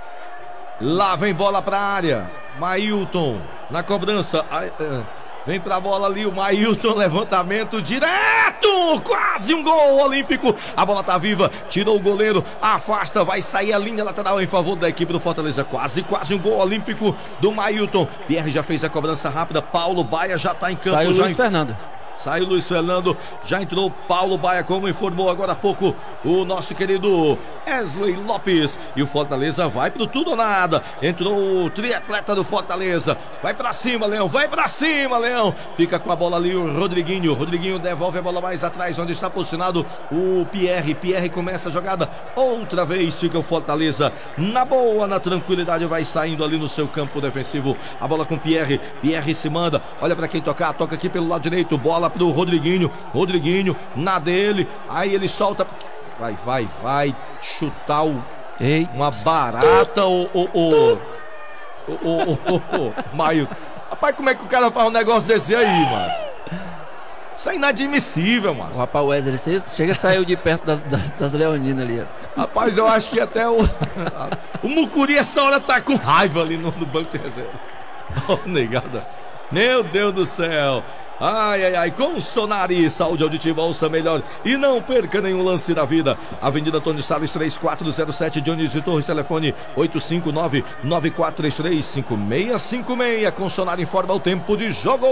Lá vem bola pra área. Mailton na cobrança. Ai, é, vem pra bola ali o Mailton. Levantamento direto. Quase um gol olímpico. A bola tá viva. Tirou o goleiro. Afasta. Vai sair a linha lateral em favor da equipe do Fortaleza. Quase, quase um gol olímpico do Mailton. Pierre já fez a cobrança rápida. Paulo Baia já tá em campo. Saiu o já Luiz em... Fernando. Saiu o Luiz Fernando, já entrou Paulo Baia, como informou agora há pouco o nosso querido Wesley Lopes. E o Fortaleza vai pro tudo ou nada. Entrou o triatleta do Fortaleza. Vai pra cima, Leão, vai pra cima, Leão. Fica com a bola ali o Rodriguinho. Rodriguinho devolve a bola mais atrás, onde está posicionado o Pierre. Pierre começa a jogada. Outra vez fica o Fortaleza na boa, na tranquilidade, vai saindo ali no seu campo defensivo. A bola com Pierre. Pierre se manda. Olha pra quem tocar. Toca aqui pelo lado direito. Bola pro Rodriguinho, Rodriguinho na dele, aí ele solta, vai, vai, vai chutar o, Ei. uma barata, o, o, o, o, o, o, o Mailton. Rapaz, como é que o cara faz um negócio desse aí, mas isso é inadmissível, mano. O rapaz Wesley você chega e saiu de perto das, das, das leoninas ali. Ó. Rapaz, eu acho que até o o Mucuri essa hora tá com raiva ali no, no banco de reservas. Oh, negada. Meu Deus do céu. Ai, ai, ai, com Sonari, saúde auditiva, ouça melhor e não perca nenhum lance da vida. Avenida Antônio Salles, três quatro zero sete, Dionísio Torres, telefone oito cinco nove, nove quatro três três, cinco seis cinco seis. Com Sonari informa o tempo de jogo.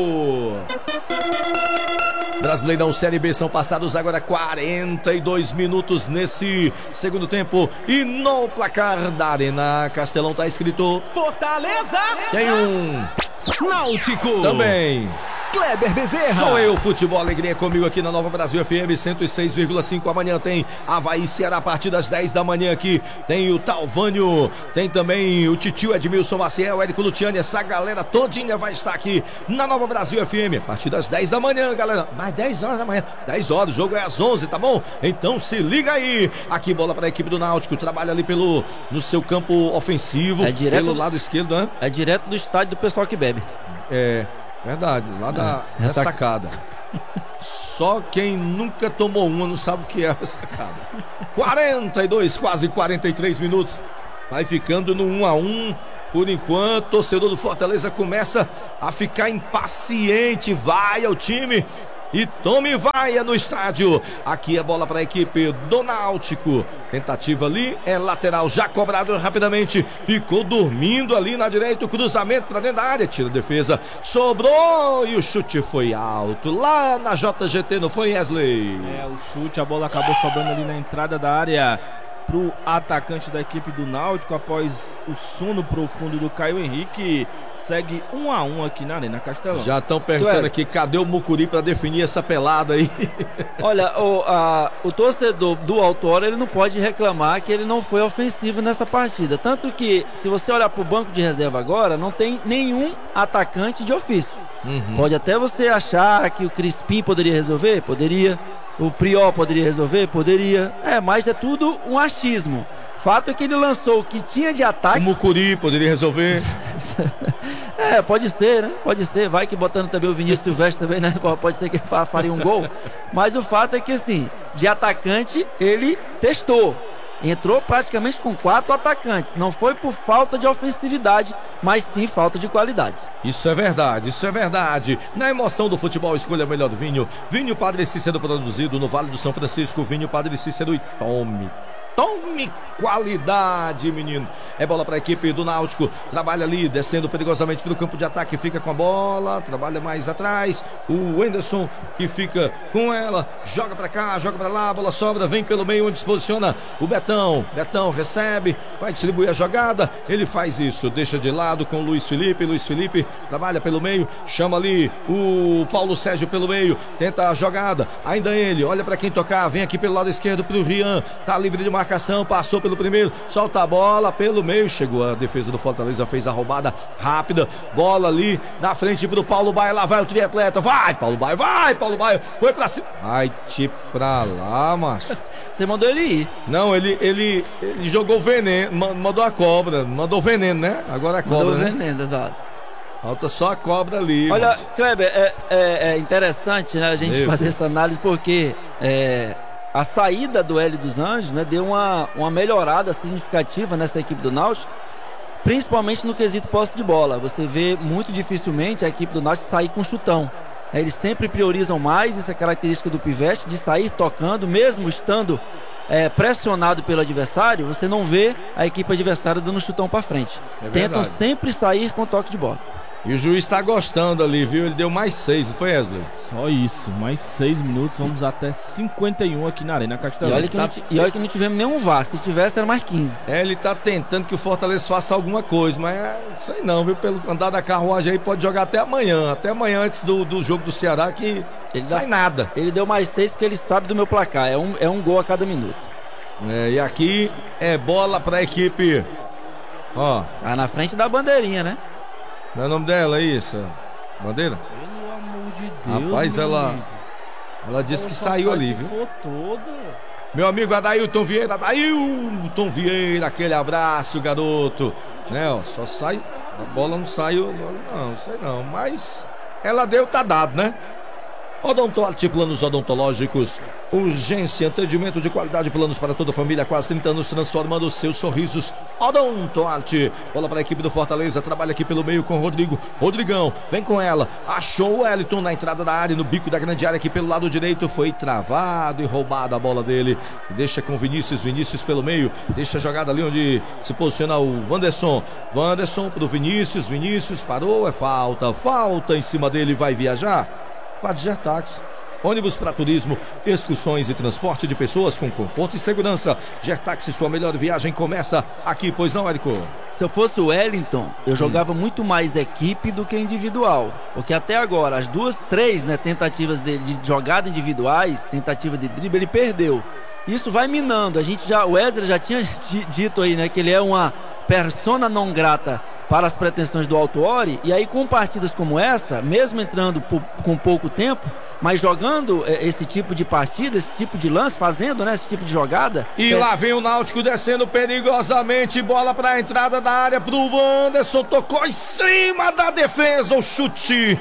Brasileirão Série B, são passados agora quarenta e dois minutos nesse segundo tempo. E no placar da Arena Castelão tá escrito Fortaleza. tem um Náutico. também. Kleber Bezerra. Sou eu, Futebol Alegria, comigo aqui na Nova Brasil F M cento e seis vírgula cinco. Amanhã tem Avaí Ceará a partir das dez da manhã aqui. Tem o Talvânio, tem também o Titio Edmilson Maciel, Érico Luciani. Essa galera todinha vai estar aqui na Nova Brasil F M a partir das dez da manhã, galera. Mas dez horas da manhã, dez horas, o jogo é às onze, tá bom? Então se liga aí. Aqui bola para a equipe do Náutico, trabalha ali pelo no seu campo ofensivo, É direto- pelo lado esquerdo, né? É direto do estádio do pessoal que bebe. É, verdade, lá da É, da ressaca- sacada. Só quem nunca tomou uma não sabe o que é essa cara. quarenta e dois, quase quarenta e três minutos. Vai ficando no um a um. Por enquanto, o torcedor do Fortaleza começa a ficar impaciente. Vai ao time e tome vaia no estádio. Aqui a bola para a equipe do Náutico. Tentativa ali, é lateral, já cobrado rapidamente. Ficou dormindo ali na direita, o cruzamento para dentro da área. Tira a defesa, sobrou e o chute foi alto. Lá na J G T, não foi, Wesley? É, o chute, a bola acabou sobrando ali na entrada da área pro atacante da equipe do Náutico após o sono profundo do Caio Henrique. Segue um a um aqui na Arena Castelão. Já estão perguntando aqui, cadê o Mucuri para definir essa pelada aí? Olha, o, a, o torcedor do Autório, ele não pode reclamar que ele não foi ofensivo nessa partida. Tanto que, se você olhar pro banco de reserva agora, não tem nenhum atacante de ofício. Uhum. Pode até você achar que o Crispim poderia resolver? Poderia. O Priol poderia resolver? Poderia. É, mas é tudo um achismo. Fato é que ele lançou o que tinha de ataque. O Mucuri poderia resolver. É, pode ser, né? Pode ser. Vai que botando também o Vinícius Silvestre também, né? Pode ser que ele faria um gol. Mas o fato é que, assim, de atacante, ele testou. Entrou praticamente com quatro atacantes. Não foi por falta de ofensividade, mas sim falta de qualidade. Isso é verdade, isso é verdade. Na emoção do futebol, escolha melhor vinho. Vinho Padre Cícero, produzido no Vale do São Francisco. Vinho Padre Cícero e tome. Tome qualidade, menino. É bola para a equipe do Náutico. Trabalha ali, descendo perigosamente pelo campo de ataque. Fica com a bola, trabalha mais atrás. O Anderson que fica com ela. Joga para cá, joga para lá. A bola sobra, vem pelo meio onde se posiciona o Betão. Betão recebe, vai distribuir a jogada. Ele faz isso, deixa de lado com o Luiz Felipe. Luiz Felipe trabalha pelo meio. Chama ali o Paulo Sérgio pelo meio. Tenta a jogada. Ainda ele, olha para quem tocar. Vem aqui pelo lado esquerdo pro Rian. Tá livre de marcação, passou pelo primeiro, solta a bola pelo meio, chegou a defesa do Fortaleza, fez a roubada rápida, bola ali na frente pro Paulo Baia, lá vai o triatleta, vai Paulo Baia, vai Paulo Baia, foi pra cima, vai te pra lá, macho. Você mandou ele ir. Não, ele, ele, ele jogou veneno, mandou a cobra, mandou veneno, né? Agora a cobra, mandou né? veneno, Eduardo. Falta só a cobra ali. Olha, macho. Kleber, é, é, é interessante, né, a gente Meu fazer Deus. essa análise porque é, a saída do Hélio dos Anjos, né, deu uma, uma melhorada significativa nessa equipe do Náutico, principalmente no quesito posse de bola. Você vê muito dificilmente a equipe do Náutico sair com chutão. Eles sempre priorizam mais essa característica do Pivete de sair tocando, mesmo estando é, pressionado pelo adversário. Você não vê a equipe adversária dando chutão para frente. É Tentam verdade. sempre sair com toque de bola. E o juiz tá gostando ali, viu? Ele deu mais seis, não foi, Wesley? Só isso, mais seis minutos, vamos até cinquenta e um aqui na Arena E Castelão. olha, que não, ti- e olha que não tivemos nenhum V A R. Se tivesse, era mais quinze. É, ele tá tentando que o Fortaleza faça alguma coisa, mas é isso aí não, viu? Pelo andar da carruagem aí, pode jogar até amanhã. Até amanhã, antes do, do jogo do Ceará, que Ele sai dá- nada. Ele deu mais seis porque ele sabe do meu placar. É um, é um gol a cada minuto. É, e aqui é bola pra equipe. Ó, Tá na frente da bandeirinha, né? não é o nome dela, é isso? Bandeira? Pelo amor de Deus. Rapaz, meu ela, amigo. ela disse que Ela só saiu sai ali, se viu? for toda. Meu amigo Adailton Vieira, Adailton Vieira, aquele abraço, garoto. Né, ó, só sai, a bola não saiu, não, não sei não, mas ela deu, tá dado, né? Odontoarte Planos Odontológicos, urgência, atendimento de qualidade, planos para toda a família, quase trinta anos transformando os seus sorrisos. Odontoarte, bola para a equipe do Fortaleza, trabalha aqui pelo meio com o Rodrigo, Rodrigão, vem com ela, achou o Wellington na entrada da área, no bico da grande área aqui pelo lado direito, foi travado e roubada a bola dele, deixa com Vinícius, Vinícius pelo meio, deixa a jogada ali onde se posiciona o Wanderson, Wanderson pro Vinícius, Vinícius parou, é falta, falta em cima dele, vai viajar. Padger Táxi, ônibus para turismo, excursões e transporte de pessoas com conforto e segurança. Gertaxi, sua melhor viagem começa aqui, pois não, Érico? Se eu fosse o Wellington, eu jogava muito mais equipe do que individual. Porque até agora, as duas, três né, tentativas de, de jogada individuais, tentativa de drible, ele perdeu. Isso vai minando. A gente já, o Wesley já tinha di- dito aí, né, que ele é uma persona non grata para as pretensões do Autuori, e aí com partidas como essa, mesmo entrando por, com pouco tempo, mas jogando é, esse tipo de partida, esse tipo de lance, fazendo, né, esse tipo de jogada. E é... lá vem o Náutico descendo perigosamente, bola para a entrada da área pro Wanderson, tocou em cima da defesa, o chute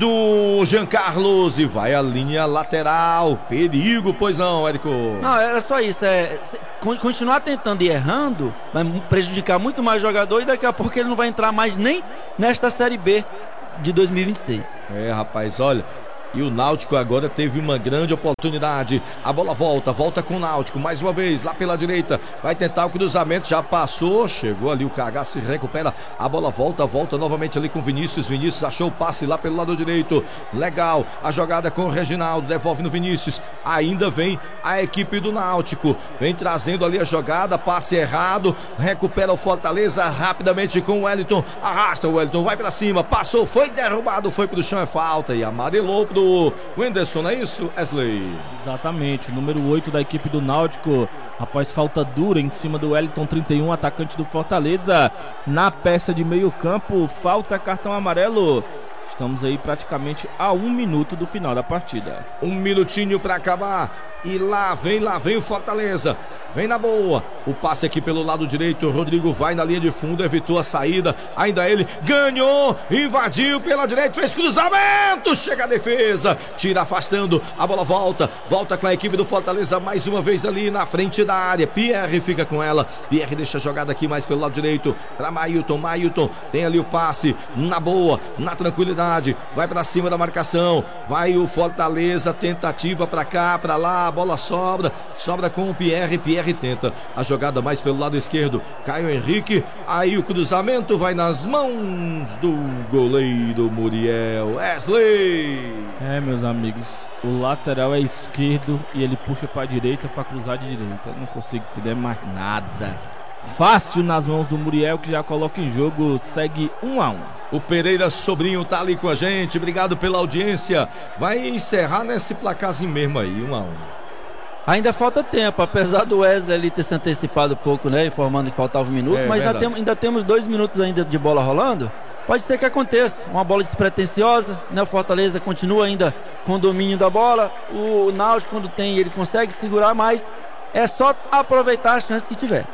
do Jean Carlos e vai a linha lateral, perigo, pois não, Érico? Não, era só isso, é continuar tentando e errando, vai prejudicar muito mais o jogador e daqui a pouco ele não vai entrar mais nem nesta Série B de dois mil e vinte e seis. É, rapaz, olha, e o Náutico agora teve uma grande oportunidade. A bola volta, volta com o Náutico. Mais uma vez, lá pela direita. Vai tentar o cruzamento, já passou. Chegou ali o K H, se recupera. A bola volta, volta novamente ali com o Vinícius. Vinícius achou o passe lá pelo lado direito. Legal, a jogada com o Reginaldo. Devolve no Vinícius. Ainda vem a equipe do Náutico. Vem trazendo ali a jogada, passe errado. Recupera o Fortaleza rapidamente com o Wellington. Arrasta o Wellington, vai pra cima. Passou, foi derrubado, foi pro chão, é falta. E amarelou pro o Wenderson, não é isso, Wesley? Exatamente, número oito da equipe do Náutico, após falta dura em cima do Wellington trinta e um, atacante do Fortaleza, na peça de meio campo, falta, cartão amarelo. Estamos aí praticamente a um minuto do final da partida. Um minutinho para acabar. E lá vem, lá vem o Fortaleza. Vem na boa. O passe aqui pelo lado direito. O Rodrigo vai na linha de fundo, evitou a saída. Ainda ele ganhou, invadiu pela direita, fez cruzamento. Chega a defesa, tira afastando. A bola volta, volta com a equipe do Fortaleza mais uma vez ali na frente da área. Pierre fica com ela. Pierre deixa a jogada aqui mais pelo lado direito para Mailton. Mailton tem ali o passe na boa, na tranquilidade. Vai para cima da marcação. Vai o Fortaleza, tentativa para cá, para lá. A bola sobra, sobra com o Pierre. Pierre tenta a jogada mais pelo lado esquerdo. Caio Henrique, aí o cruzamento vai nas mãos do goleiro Muriel. Wesley! É, meus amigos, o lateral é esquerdo e ele puxa para a direita para cruzar de direita. Eu não consigo entender mais nada. Fácil nas mãos do Muriel, que já coloca em jogo, segue um a um. O Pereira Sobrinho tá ali com a gente, obrigado pela audiência. Vai encerrar nesse placarzinho mesmo aí, um a um. Ainda falta tempo, apesar do Wesley ali ter se antecipado um pouco, né, informando que faltava um minuto, é, mas ainda, tem, ainda temos dois minutos ainda de bola rolando. Pode ser que aconteça, uma bola despretensiosa, né, o Fortaleza continua ainda com o domínio da bola, o Náutico quando tem ele consegue segurar, mas é só aproveitar a chance que tiver.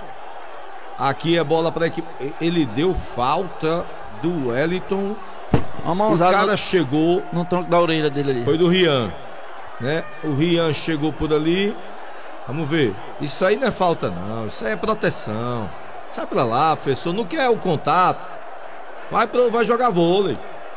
Aqui é bola para equipe, ele deu falta do Wellington, uma o cara no, chegou no tronco da orelha dele ali. Foi do Rian, né? O Rian chegou por ali. Vamos ver. Isso aí não é falta não, isso aí é proteção. Sai pra lá, professor, não quer o contato. Vai, pra, vai jogar vôlei.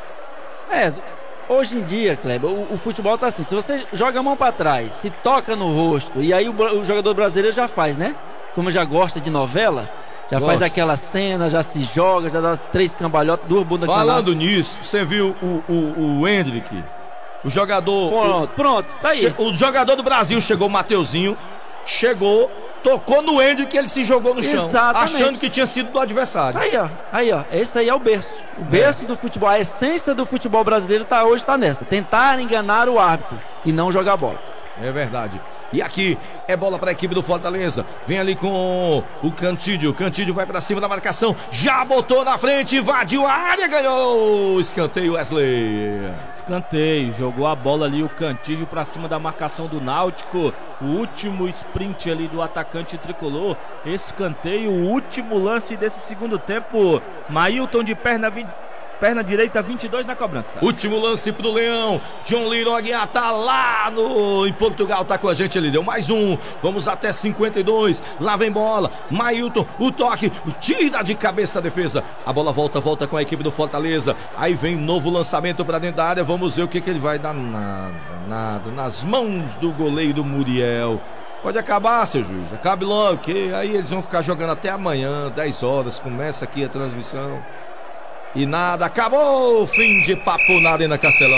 É, hoje em dia, Kleber, o, o futebol tá assim, se você joga a mão pra trás, se toca no rosto, e aí o, o jogador brasileiro já faz, né? Como já gosta de novela, já Gosto. faz aquela cena, já se joga, já dá três cambalhotas, duas bundas. Falando canastra. Nisso, você viu o, o, o Hendrick, o jogador... Pronto, o, pronto, tá aí. Che, o jogador do Brasil chegou, o Mateuzinho, chegou, tocou no Hendrick e ele se jogou no chão. Exatamente. Achando que tinha sido do adversário. Aí, ó, aí, ó, esse aí é o berço. O berço é. do futebol, a essência do futebol brasileiro tá, hoje tá nessa. Tentar enganar o árbitro e não jogar bola. É verdade. E aqui é bola para a equipe do Fortaleza. Vem ali com o Cantídio. O Cantídio vai para cima da marcação. Já botou na frente, invadiu a área, ganhou. Escanteio, Wesley. Escanteio, jogou a bola ali o Cantídio para cima da marcação do Náutico. O último sprint ali do atacante tricolor. Escanteio, o último lance desse segundo tempo. Mailton de perna vinte. Perna direita, vinte e dois na cobrança. Último lance pro Leão. John Lino Aguiar tá lá no, em Portugal, tá com a gente. Ele deu mais um. Vamos até cinquenta e dois. Lá vem bola. Mailton, o toque. Tira de cabeça a defesa. A bola volta, volta com a equipe do Fortaleza. Aí vem novo lançamento pra dentro da área. Vamos ver o que, que ele vai dar. Nada, nada. Nas mãos do goleiro Muriel. Pode acabar, seu juiz. Acabe logo, que aí eles vão ficar jogando até amanhã, dez horas. Começa aqui a transmissão. E nada, acabou, fim de papo na Arena Castelão.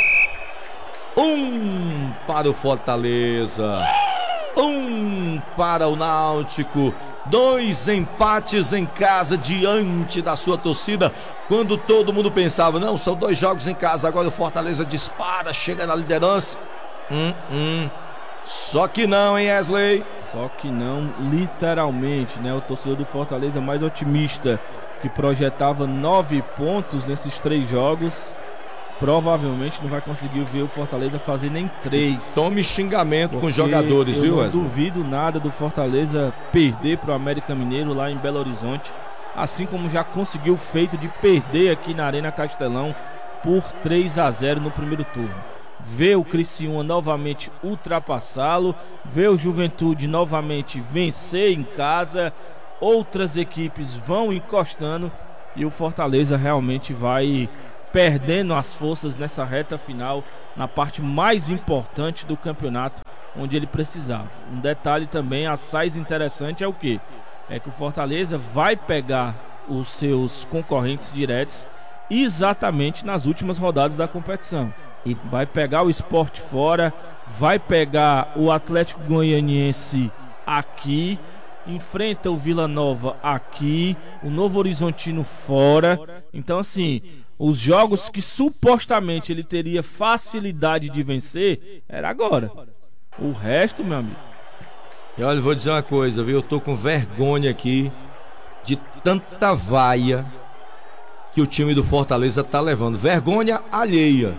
Um para o Fortaleza, um para o Náutico, dois empates em casa diante da sua torcida. Quando todo mundo pensava, não, são dois jogos em casa, agora o Fortaleza dispara, chega na liderança. Hum, hum. Só que não, hein, Wesley? Só que não, literalmente, né? O torcedor do Fortaleza mais otimista, que projetava nove pontos nesses três jogos, provavelmente não vai conseguir ver o Fortaleza fazer nem três. Tome xingamento com os jogadores, eu viu, não Wesley? duvido nada do Fortaleza perder pro América Mineiro lá em Belo Horizonte, assim como já conseguiu o feito de perder aqui na Arena Castelão por três a zero no primeiro turno. Ver o Criciúma novamente ultrapassá-lo, ver o Juventude novamente vencer em casa, outras equipes vão encostando e o Fortaleza realmente vai perdendo as forças nessa reta final, na parte mais importante do campeonato, onde ele precisava. Um detalhe também, assaz interessante é o que? É que o Fortaleza vai pegar os seus concorrentes diretos exatamente nas últimas rodadas da competição. E vai pegar o Sport fora, vai pegar o Atlético Goianiense aqui, enfrenta o Vila Nova aqui, o Novo Horizontino fora. Então, assim, os jogos que supostamente ele teria facilidade de vencer, era agora. O resto, meu amigo. E olha, vou dizer uma coisa, viu? Eu tô com vergonha aqui de tanta vaia que o time do Fortaleza tá levando. Vergonha alheia.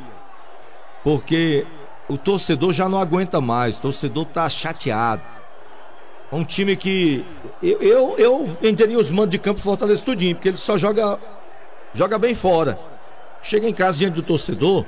Porque o torcedor já não aguenta mais, o torcedor tá chateado. É um time que eu, eu, eu venderia os mandos de campo do Fortaleza tudinho, porque ele só joga, joga bem fora. Chega em casa diante do torcedor,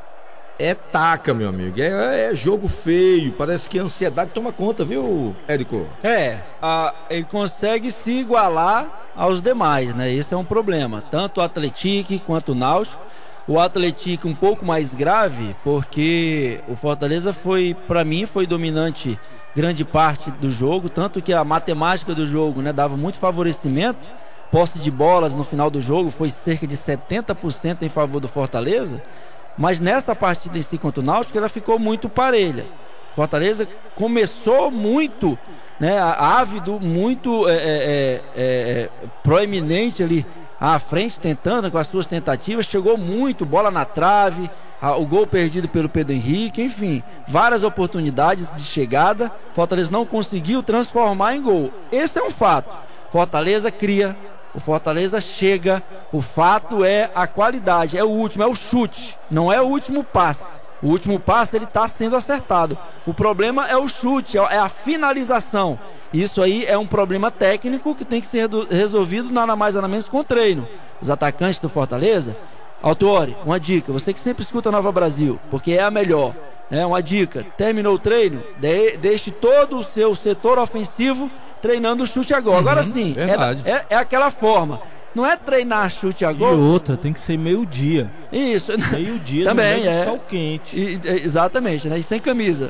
é taca, meu amigo. É, é jogo feio, parece que a ansiedade toma conta, viu, Érico? É, a, ele consegue se igualar aos demais, né? Esse é um problema, tanto o Atlético quanto o Náutico. O Atlético um pouco mais grave, porque o Fortaleza foi, para mim, foi dominante grande parte do jogo, tanto que a matemática do jogo, né, dava muito favorecimento. Posse de bolas no final do jogo foi cerca de setenta por cento em favor do Fortaleza, mas nessa partida em si contra o Náutico ela ficou muito parelha. Fortaleza começou muito, né, ávido, muito é, é, é, proeminente ali à frente, tentando com as suas tentativas, chegou muito, bola na trave, a, o gol perdido pelo Pedro Henrique, enfim, várias oportunidades de chegada, Fortaleza não conseguiu transformar em gol. Esse é um fato. Fortaleza cria, o Fortaleza chega, o fato é a qualidade, é o último, é o chute, não é o último passe. O último passe ele está sendo acertado. O problema é o chute, é a finalização. Isso aí é um problema técnico que tem que ser resolvido nada mais nada menos com o treino. Os atacantes do Fortaleza, Autori, uma dica, você que sempre escuta a Nova Brasil, porque é a melhor, né? Uma dica, terminou o treino, de, deixe todo o seu setor ofensivo treinando o chute a gol. Uhum, agora sim, é, é, é aquela forma. Não é treinar chute a gol. E outra, tem que ser meio-dia. Isso. Meio-dia também no meio é. do sol quente. E, exatamente, né? E sem camisa,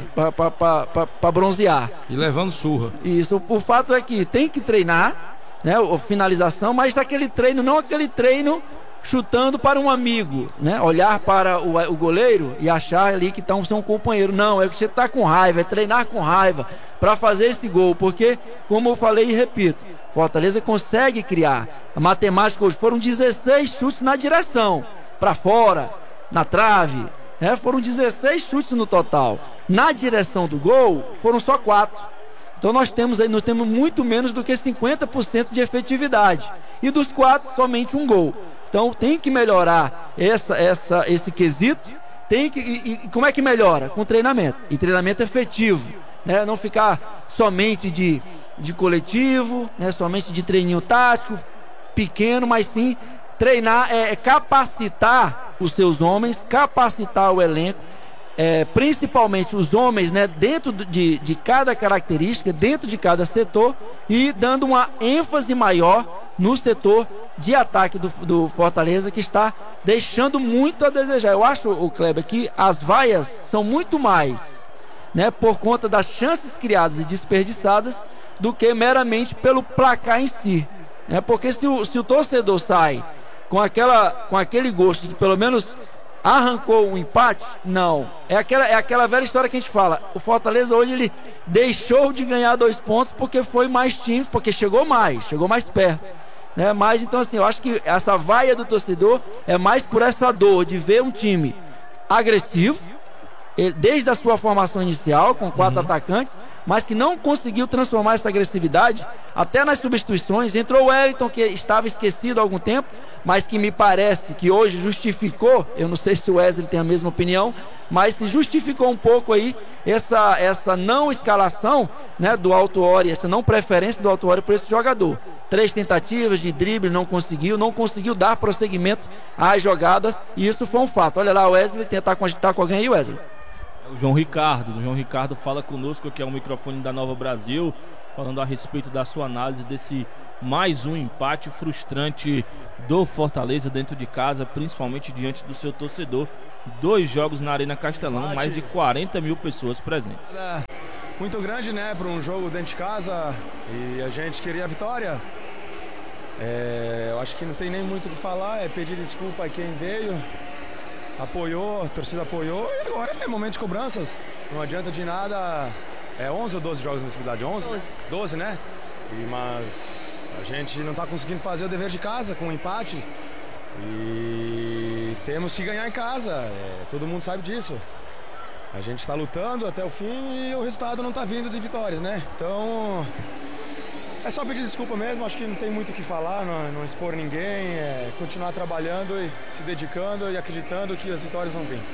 para bronzear. E levando surra. Isso. O, o fato é que tem que treinar, né? O, finalização, mas aquele treino, não aquele treino chutando para um amigo, né? Olhar para o, o goleiro e achar ali que está um seu companheiro. Não, é que você está com raiva, é treinar com raiva para fazer esse gol. Porque, como eu falei e repito, Fortaleza consegue criar. A matemática hoje foram dezesseis chutes na direção, para fora, na trave, né? Foram dezesseis chutes no total. Na direção do gol, foram só quatro. Então nós temos aí, nós temos muito menos do que cinquenta por cento de efetividade. E dos quatro, somente um gol. Então tem que melhorar essa, essa, esse quesito. Tem que, e, e como é que melhora? Com treinamento. E treinamento efetivo, né? Não ficar somente de, de coletivo, né? Somente de treininho tático, pequeno, mas sim treinar, é, capacitar os seus homens, capacitar o elenco, é, principalmente os homens, né, dentro de, de cada característica, dentro de cada setor, e dando uma ênfase maior no setor de ataque do, do Fortaleza, que está deixando muito a desejar. Eu acho, o Kleber, que as vaias são muito mais, né, por conta das chances criadas e desperdiçadas do que meramente pelo placar em si. É porque se o, se o torcedor sai com, aquela, com aquele gosto de que pelo menos arrancou um empate, não. É aquela, é aquela velha história que a gente fala. O Fortaleza hoje ele deixou de ganhar dois pontos porque foi mais time, porque chegou mais, chegou mais perto, né? Mas então assim, eu acho que essa vaia do torcedor é mais por essa dor de ver um time agressivo, ele, desde a sua formação inicial, com quatro uhum. atacantes, mas que não conseguiu transformar essa agressividade, até nas substituições. Entrou o Wellington, que estava esquecido há algum tempo, mas que me parece que hoje justificou, eu não sei se o Wesley tem a mesma opinião, mas se justificou um pouco aí essa, essa não escalação, né, do Autuori, essa não preferência do Autuori por esse jogador. Três tentativas de drible, não conseguiu, não conseguiu dar prosseguimento às jogadas, e isso foi um fato. Olha lá, o Wesley tentar conectar com alguém aí, Wesley. O João Ricardo, o João Ricardo fala conosco, que é o microfone da Nova Brasil, falando a respeito da sua análise desse mais um empate frustrante do Fortaleza dentro de casa, principalmente diante do seu torcedor. Dois jogos na Arena Castelão, mais de quarenta mil pessoas presentes. É, muito grande, né, para um jogo dentro de casa, e a gente queria a vitória. É, eu acho que não tem nem muito o que falar, é pedir desculpa a quem veio, apoiou, a torcida apoiou, e agora é momento de cobranças. Não adianta de nada. É onze ou doze jogos nessa cidade? onze? doze. doze, né? E, mas a gente não está conseguindo fazer o dever de casa com um empate. E temos que ganhar em casa. É, todo mundo sabe disso. A gente está lutando até o fim e o resultado não está vindo de vitórias, né? Então é só pedir desculpa mesmo. Acho que não tem muito o que falar, não, não expor ninguém. É continuar trabalhando e se dedicando e acreditando que as vitórias vão vir.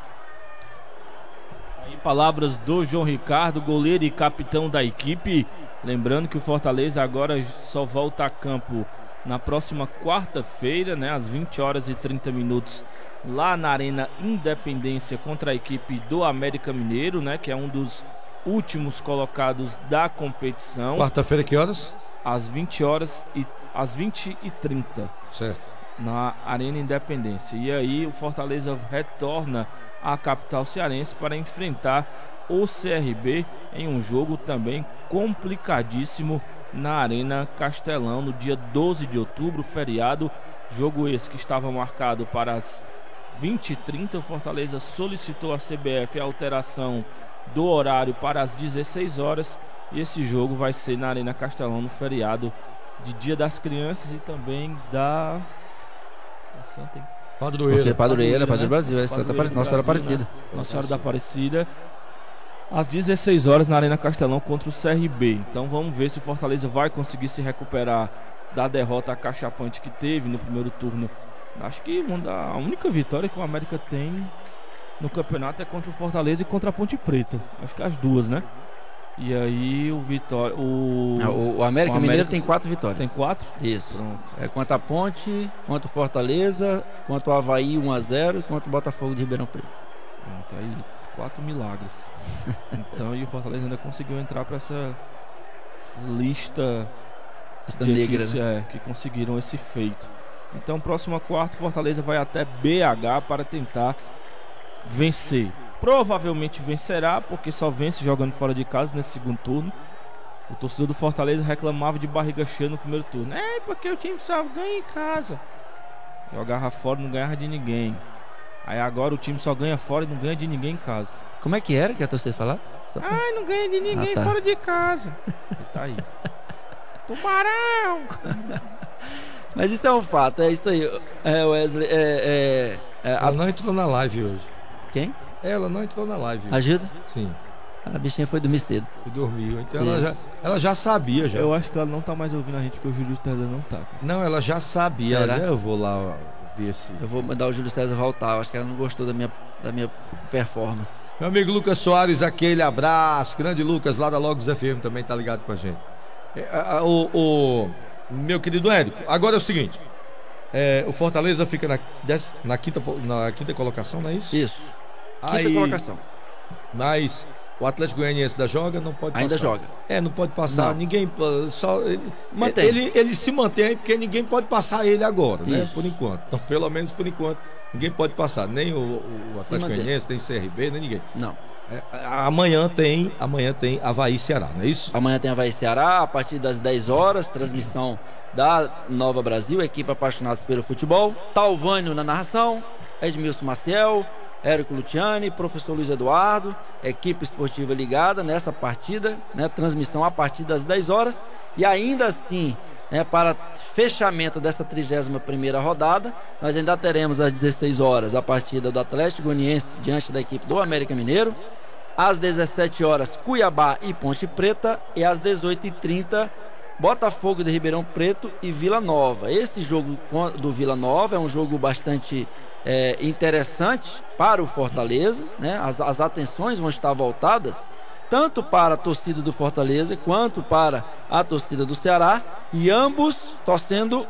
Aí, palavras do João Ricardo, goleiro e capitão da equipe. Lembrando que o Fortaleza agora só volta a campo na próxima quarta-feira, né, às vinte horas e trinta minutos, lá na Arena Independência, contra a equipe do América Mineiro, né, que é um dos últimos colocados da competição. Quarta-feira, que horas? Às vinte horas e às vinte e trinta. Certo. Na Arena Independência. E aí o Fortaleza retorna à capital cearense para enfrentar o C R B em um jogo também complicadíssimo na Arena Castelão, no dia doze de outubro, feriado. Jogo esse que estava marcado para as vinte e trinta. O Fortaleza solicitou à C B F a alteração do horário para as dezesseis horas, e esse jogo vai ser na Arena Castelão, no feriado de Dia das Crianças e também da Santa Padroeira. Padroeira, Padroeira, Padroeira do Brasil, é Santa Aparecida, Nossa Senhora Aparecida. Nossa Senhora da Aparecida, às dezesseis horas na Arena Castelão contra o C R B. Então vamos ver se o Fortaleza vai conseguir se recuperar da derrota acachapante que teve no primeiro turno. Acho que a única vitória que o América tem no campeonato é contra o Fortaleza e contra a Ponte Preta. Acho que as duas, né? E aí o Vitória. O, ah, o, o América o Mineiro América tem quatro vitórias. Tem quatro? Isso. Pronto. É contra a Ponte, contra o Fortaleza, contra o Avaí um a zero e contra o Botafogo de Ribeirão Preto. Pronto, aí quatro milagres. Então, e o Fortaleza ainda conseguiu entrar para essa, essa lista, lista negra, equipes, né? é, que conseguiram esse feito. Então, próxima quarta, Fortaleza vai até B H para tentar vencer. Provavelmente vencerá, porque só vence jogando fora de casa nesse segundo turno. O torcedor do Fortaleza reclamava de barriga cheia no primeiro turno. É, porque o time só ganha em casa. Jogava fora, não ganhava de ninguém. Aí agora o time só ganha fora e não ganha de ninguém em casa. Como é que era que a torcida falar? Pra... Ai, não ganha de ninguém ah, tá. fora de casa. E tá aí. Tubarão! Mas isso é um fato, é isso aí. É, Wesley, é, é, é, ela a... não entrou na live hoje. Quem? Ela não entrou na live hoje. Ajuda? Sim. A bichinha foi dormir cedo. Foi dormir. Então ela já, ela já sabia já. Eu acho que ela não tá mais ouvindo a gente, porque o Júlio César não tá. Cara. Não, ela já sabia. Ela, eu vou lá ver se... Eu vou mandar o Júlio César voltar. Eu acho que ela não gostou da minha, da minha performance. Meu amigo Lucas Soares, aquele abraço. Grande Lucas, lá da Logos F M, também tá ligado com a gente. É, a, o, o meu querido Érico, agora é o seguinte. É, o Fortaleza fica na, na, quinta, na quinta colocação, não é isso? Isso. Quinta Aí, colocação. Mas o Atlético Goianiense da joga não pode ainda passar. Ainda joga. É, não pode passar. Não. Ninguém só ele, mantém. Ele, ele se mantém porque ninguém pode passar ele agora, isso. né? Por enquanto. Então, pelo menos por enquanto, ninguém pode passar. Nem o, o Atlético Goianiense, nem C R B, nem ninguém. Não. É, amanhã tem, amanhã tem Avaí Ceará, não é isso? Amanhã tem Avaí Ceará a partir das dez horas, transmissão da Nova Brasil, equipe apaixonados pelo futebol. Talvânio na narração, Edmilson Maciel, Érico Luciani, professor Luiz Eduardo, equipe esportiva ligada nessa partida, né? Transmissão a partir das dez horas. E ainda assim, né, para fechamento dessa trigésima primeira rodada. Nós ainda teremos às dezesseis horas a partida do Atlético Goianiense diante da equipe do América Mineiro. Às dezessete horas, Cuiabá e Ponte Preta. E às dezoito e trinta, Botafogo de Ribeirão Preto e Vila Nova. Esse jogo do Vila Nova é um jogo bastante é, interessante para o Fortaleza, né? As, as atenções vão estar voltadas tanto para a torcida do Fortaleza quanto para a torcida do Ceará, e ambos torcendo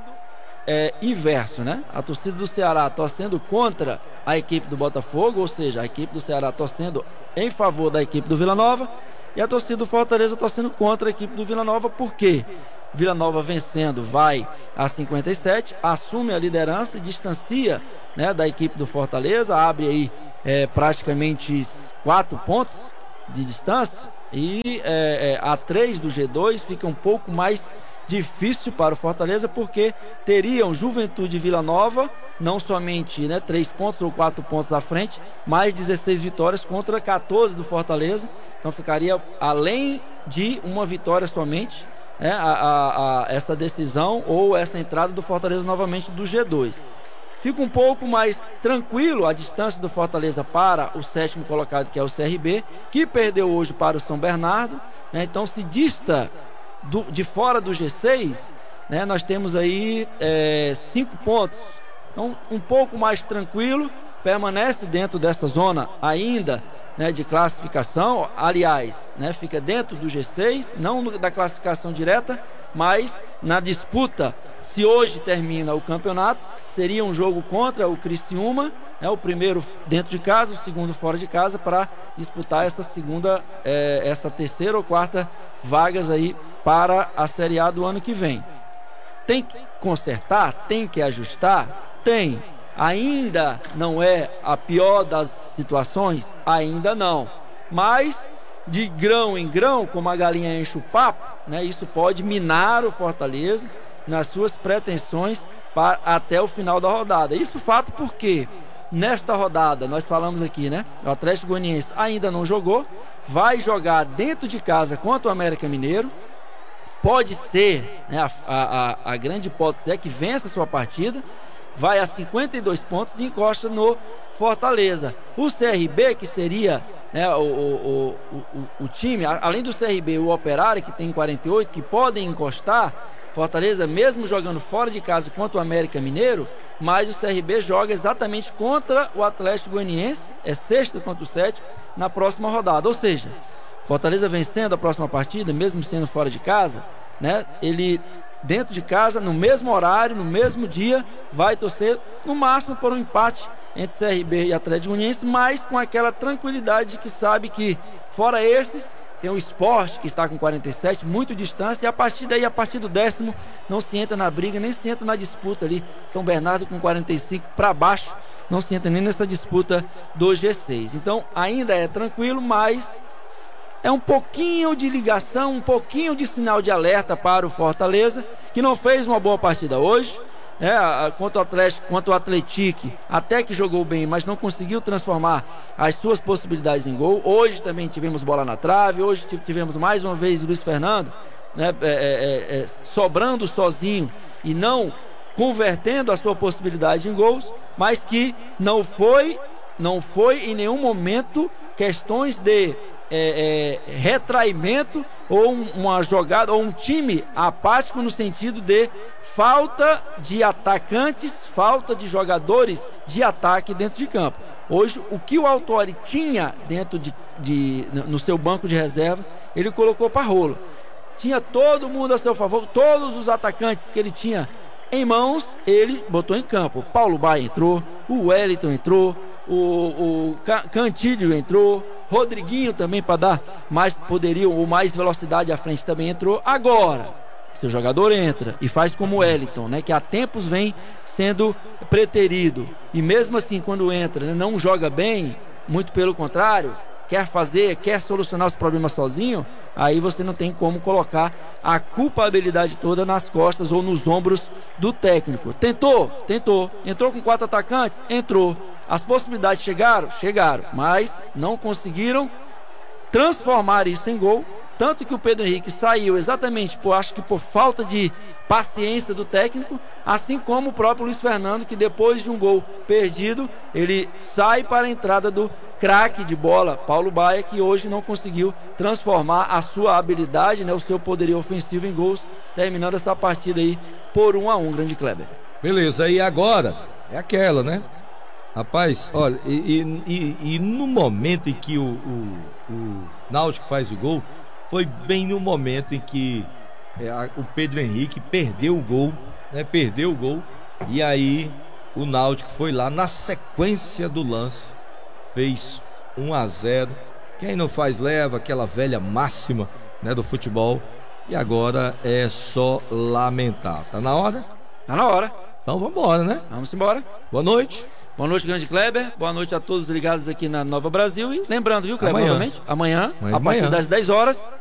é, inverso, né? A torcida do Ceará torcendo contra a equipe do Botafogo, ou seja, a equipe do Ceará torcendo em favor da equipe do Vila Nova, e a torcida do Fortaleza torcendo contra a equipe do Vila Nova. Por quê? Vila Nova vencendo vai a cinquenta e sete, assume a liderança e distancia, né, da equipe do Fortaleza, abre aí é, praticamente quatro pontos de distância, e é, é, a três do G dois fica um pouco mais difícil para o Fortaleza, porque teriam Juventude e Vila Nova não somente, né, três pontos ou quatro pontos à frente, mais dezesseis vitórias contra quatorze do Fortaleza. Então ficaria além de uma vitória somente, né, a, a, a, essa decisão ou essa entrada do Fortaleza novamente do G dois. Fica um pouco mais tranquilo a distância do Fortaleza para o sétimo colocado, que é o C R B, que perdeu hoje para o São Bernardo, né? Então se dista do, de fora do G seis, né? Nós temos aí é, cinco pontos. Então um pouco mais tranquilo, permanece dentro dessa zona ainda, né, de classificação. Aliás, né, fica dentro do G seis, não da classificação direta, mas na disputa. Se hoje termina o campeonato, seria um jogo contra o Criciúma, é, o primeiro dentro de casa, o segundo fora de casa, para disputar essa segunda, é, essa terceira ou quarta vagas aí para a Série A do ano que vem. Tem que consertar, tem que ajustar, tem. Ainda não é a pior das situações? Ainda não. Mas de grão em grão, como a galinha enche o papo, né, isso pode minar o Fortaleza nas suas pretensões para, até o final da rodada. Isso fato porque nesta rodada, nós falamos aqui, né, o Atlético Goianiense ainda não jogou, vai jogar dentro de casa contra o América Mineiro. Pode ser, né, a, a, a grande hipótese é que vença a sua partida, vai a cinquenta e dois pontos e encosta no Fortaleza. O C R B, que seria, né, o, o, o, o, o time, além do C R B, o Operário, que tem quarenta e oito, que podem encostar, Fortaleza, mesmo jogando fora de casa contra o América Mineiro, mas o C R B joga exatamente contra o Atlético Goianiense, é sexta contra o sétimo, na próxima rodada. Ou seja, Fortaleza vencendo a próxima partida, mesmo sendo fora de casa, né, ele dentro de casa, no mesmo horário, no mesmo dia, vai torcer no máximo por um empate entre C R B e Atlético Goianiense, mas com aquela tranquilidade que sabe que, fora esses, tem o Sport, que está com quarenta e sete, muito distância, e a partir daí, a partir do décimo, não se entra na briga, nem se entra na disputa ali. São Bernardo com quarenta e cinco para baixo, não se entra nem nessa disputa do G seis. Então ainda é tranquilo, mas é um pouquinho de ligação, um pouquinho de sinal de alerta para o Fortaleza, que não fez uma boa partida hoje, é, contra o Atlético, contra o Atlético, até que jogou bem, mas não conseguiu transformar as suas possibilidades em gol. Hoje também tivemos bola na trave, hoje tivemos mais uma vez Luiz Fernando, né, é, é, é, sobrando sozinho e não convertendo a sua possibilidade em gols, mas que não foi, não foi em nenhum momento questões de É, é, retraimento ou um, uma jogada ou um time apático, no sentido de falta de atacantes, falta de jogadores de ataque dentro de campo. Hoje, o que o Autori tinha dentro de, de no seu banco de reservas, ele colocou para rolo. Tinha todo mundo a seu favor, todos os atacantes que ele tinha em mãos, ele botou em campo. Paulo Baia entrou, o Wellington entrou, o, o Cantídio entrou, Rodriguinho também, para dar mais poderio ou mais velocidade à frente, também entrou. Agora, seu jogador entra e faz como o Wellington, né, que há tempos vem sendo preterido, e mesmo assim, quando entra, né, não joga bem, muito pelo contrário, quer fazer, quer solucionar os problemas sozinho, aí você não tem como colocar a culpabilidade toda nas costas ou nos ombros do técnico. Tentou? Tentou. Entrou com quatro atacantes? Entrou. As possibilidades chegaram? Chegaram, mas não conseguiram transformar isso em gol. Tanto que o Pedro Henrique saiu exatamente, por, acho que por falta de paciência do técnico, assim como o próprio Luiz Fernando, que depois de um gol perdido, ele sai para a entrada do craque de bola, Paulo Baia, que hoje não conseguiu transformar a sua habilidade, né, o seu poderio ofensivo em gols, terminando essa partida aí por um a um, grande Kleber. Beleza, e agora é aquela, né? Rapaz, olha, e, e, e no momento em que o, o, o Náutico faz o gol, foi bem no momento em que é, a, o Pedro Henrique perdeu o gol, né? Perdeu o gol, e aí o Náutico foi lá na sequência do lance, fez um a zero. Quem não faz leva, aquela velha máxima, né, do futebol. E agora é só lamentar. Tá na hora? Tá na hora. Então vamos embora, né? Vamos embora. Boa noite. Boa noite, grande Kleber. Boa noite a todos ligados aqui na Nova Brasil. E lembrando, viu, Kleber, Amanhã. novamente, amanhã, Amanhã a partir amanhã. das dez horas,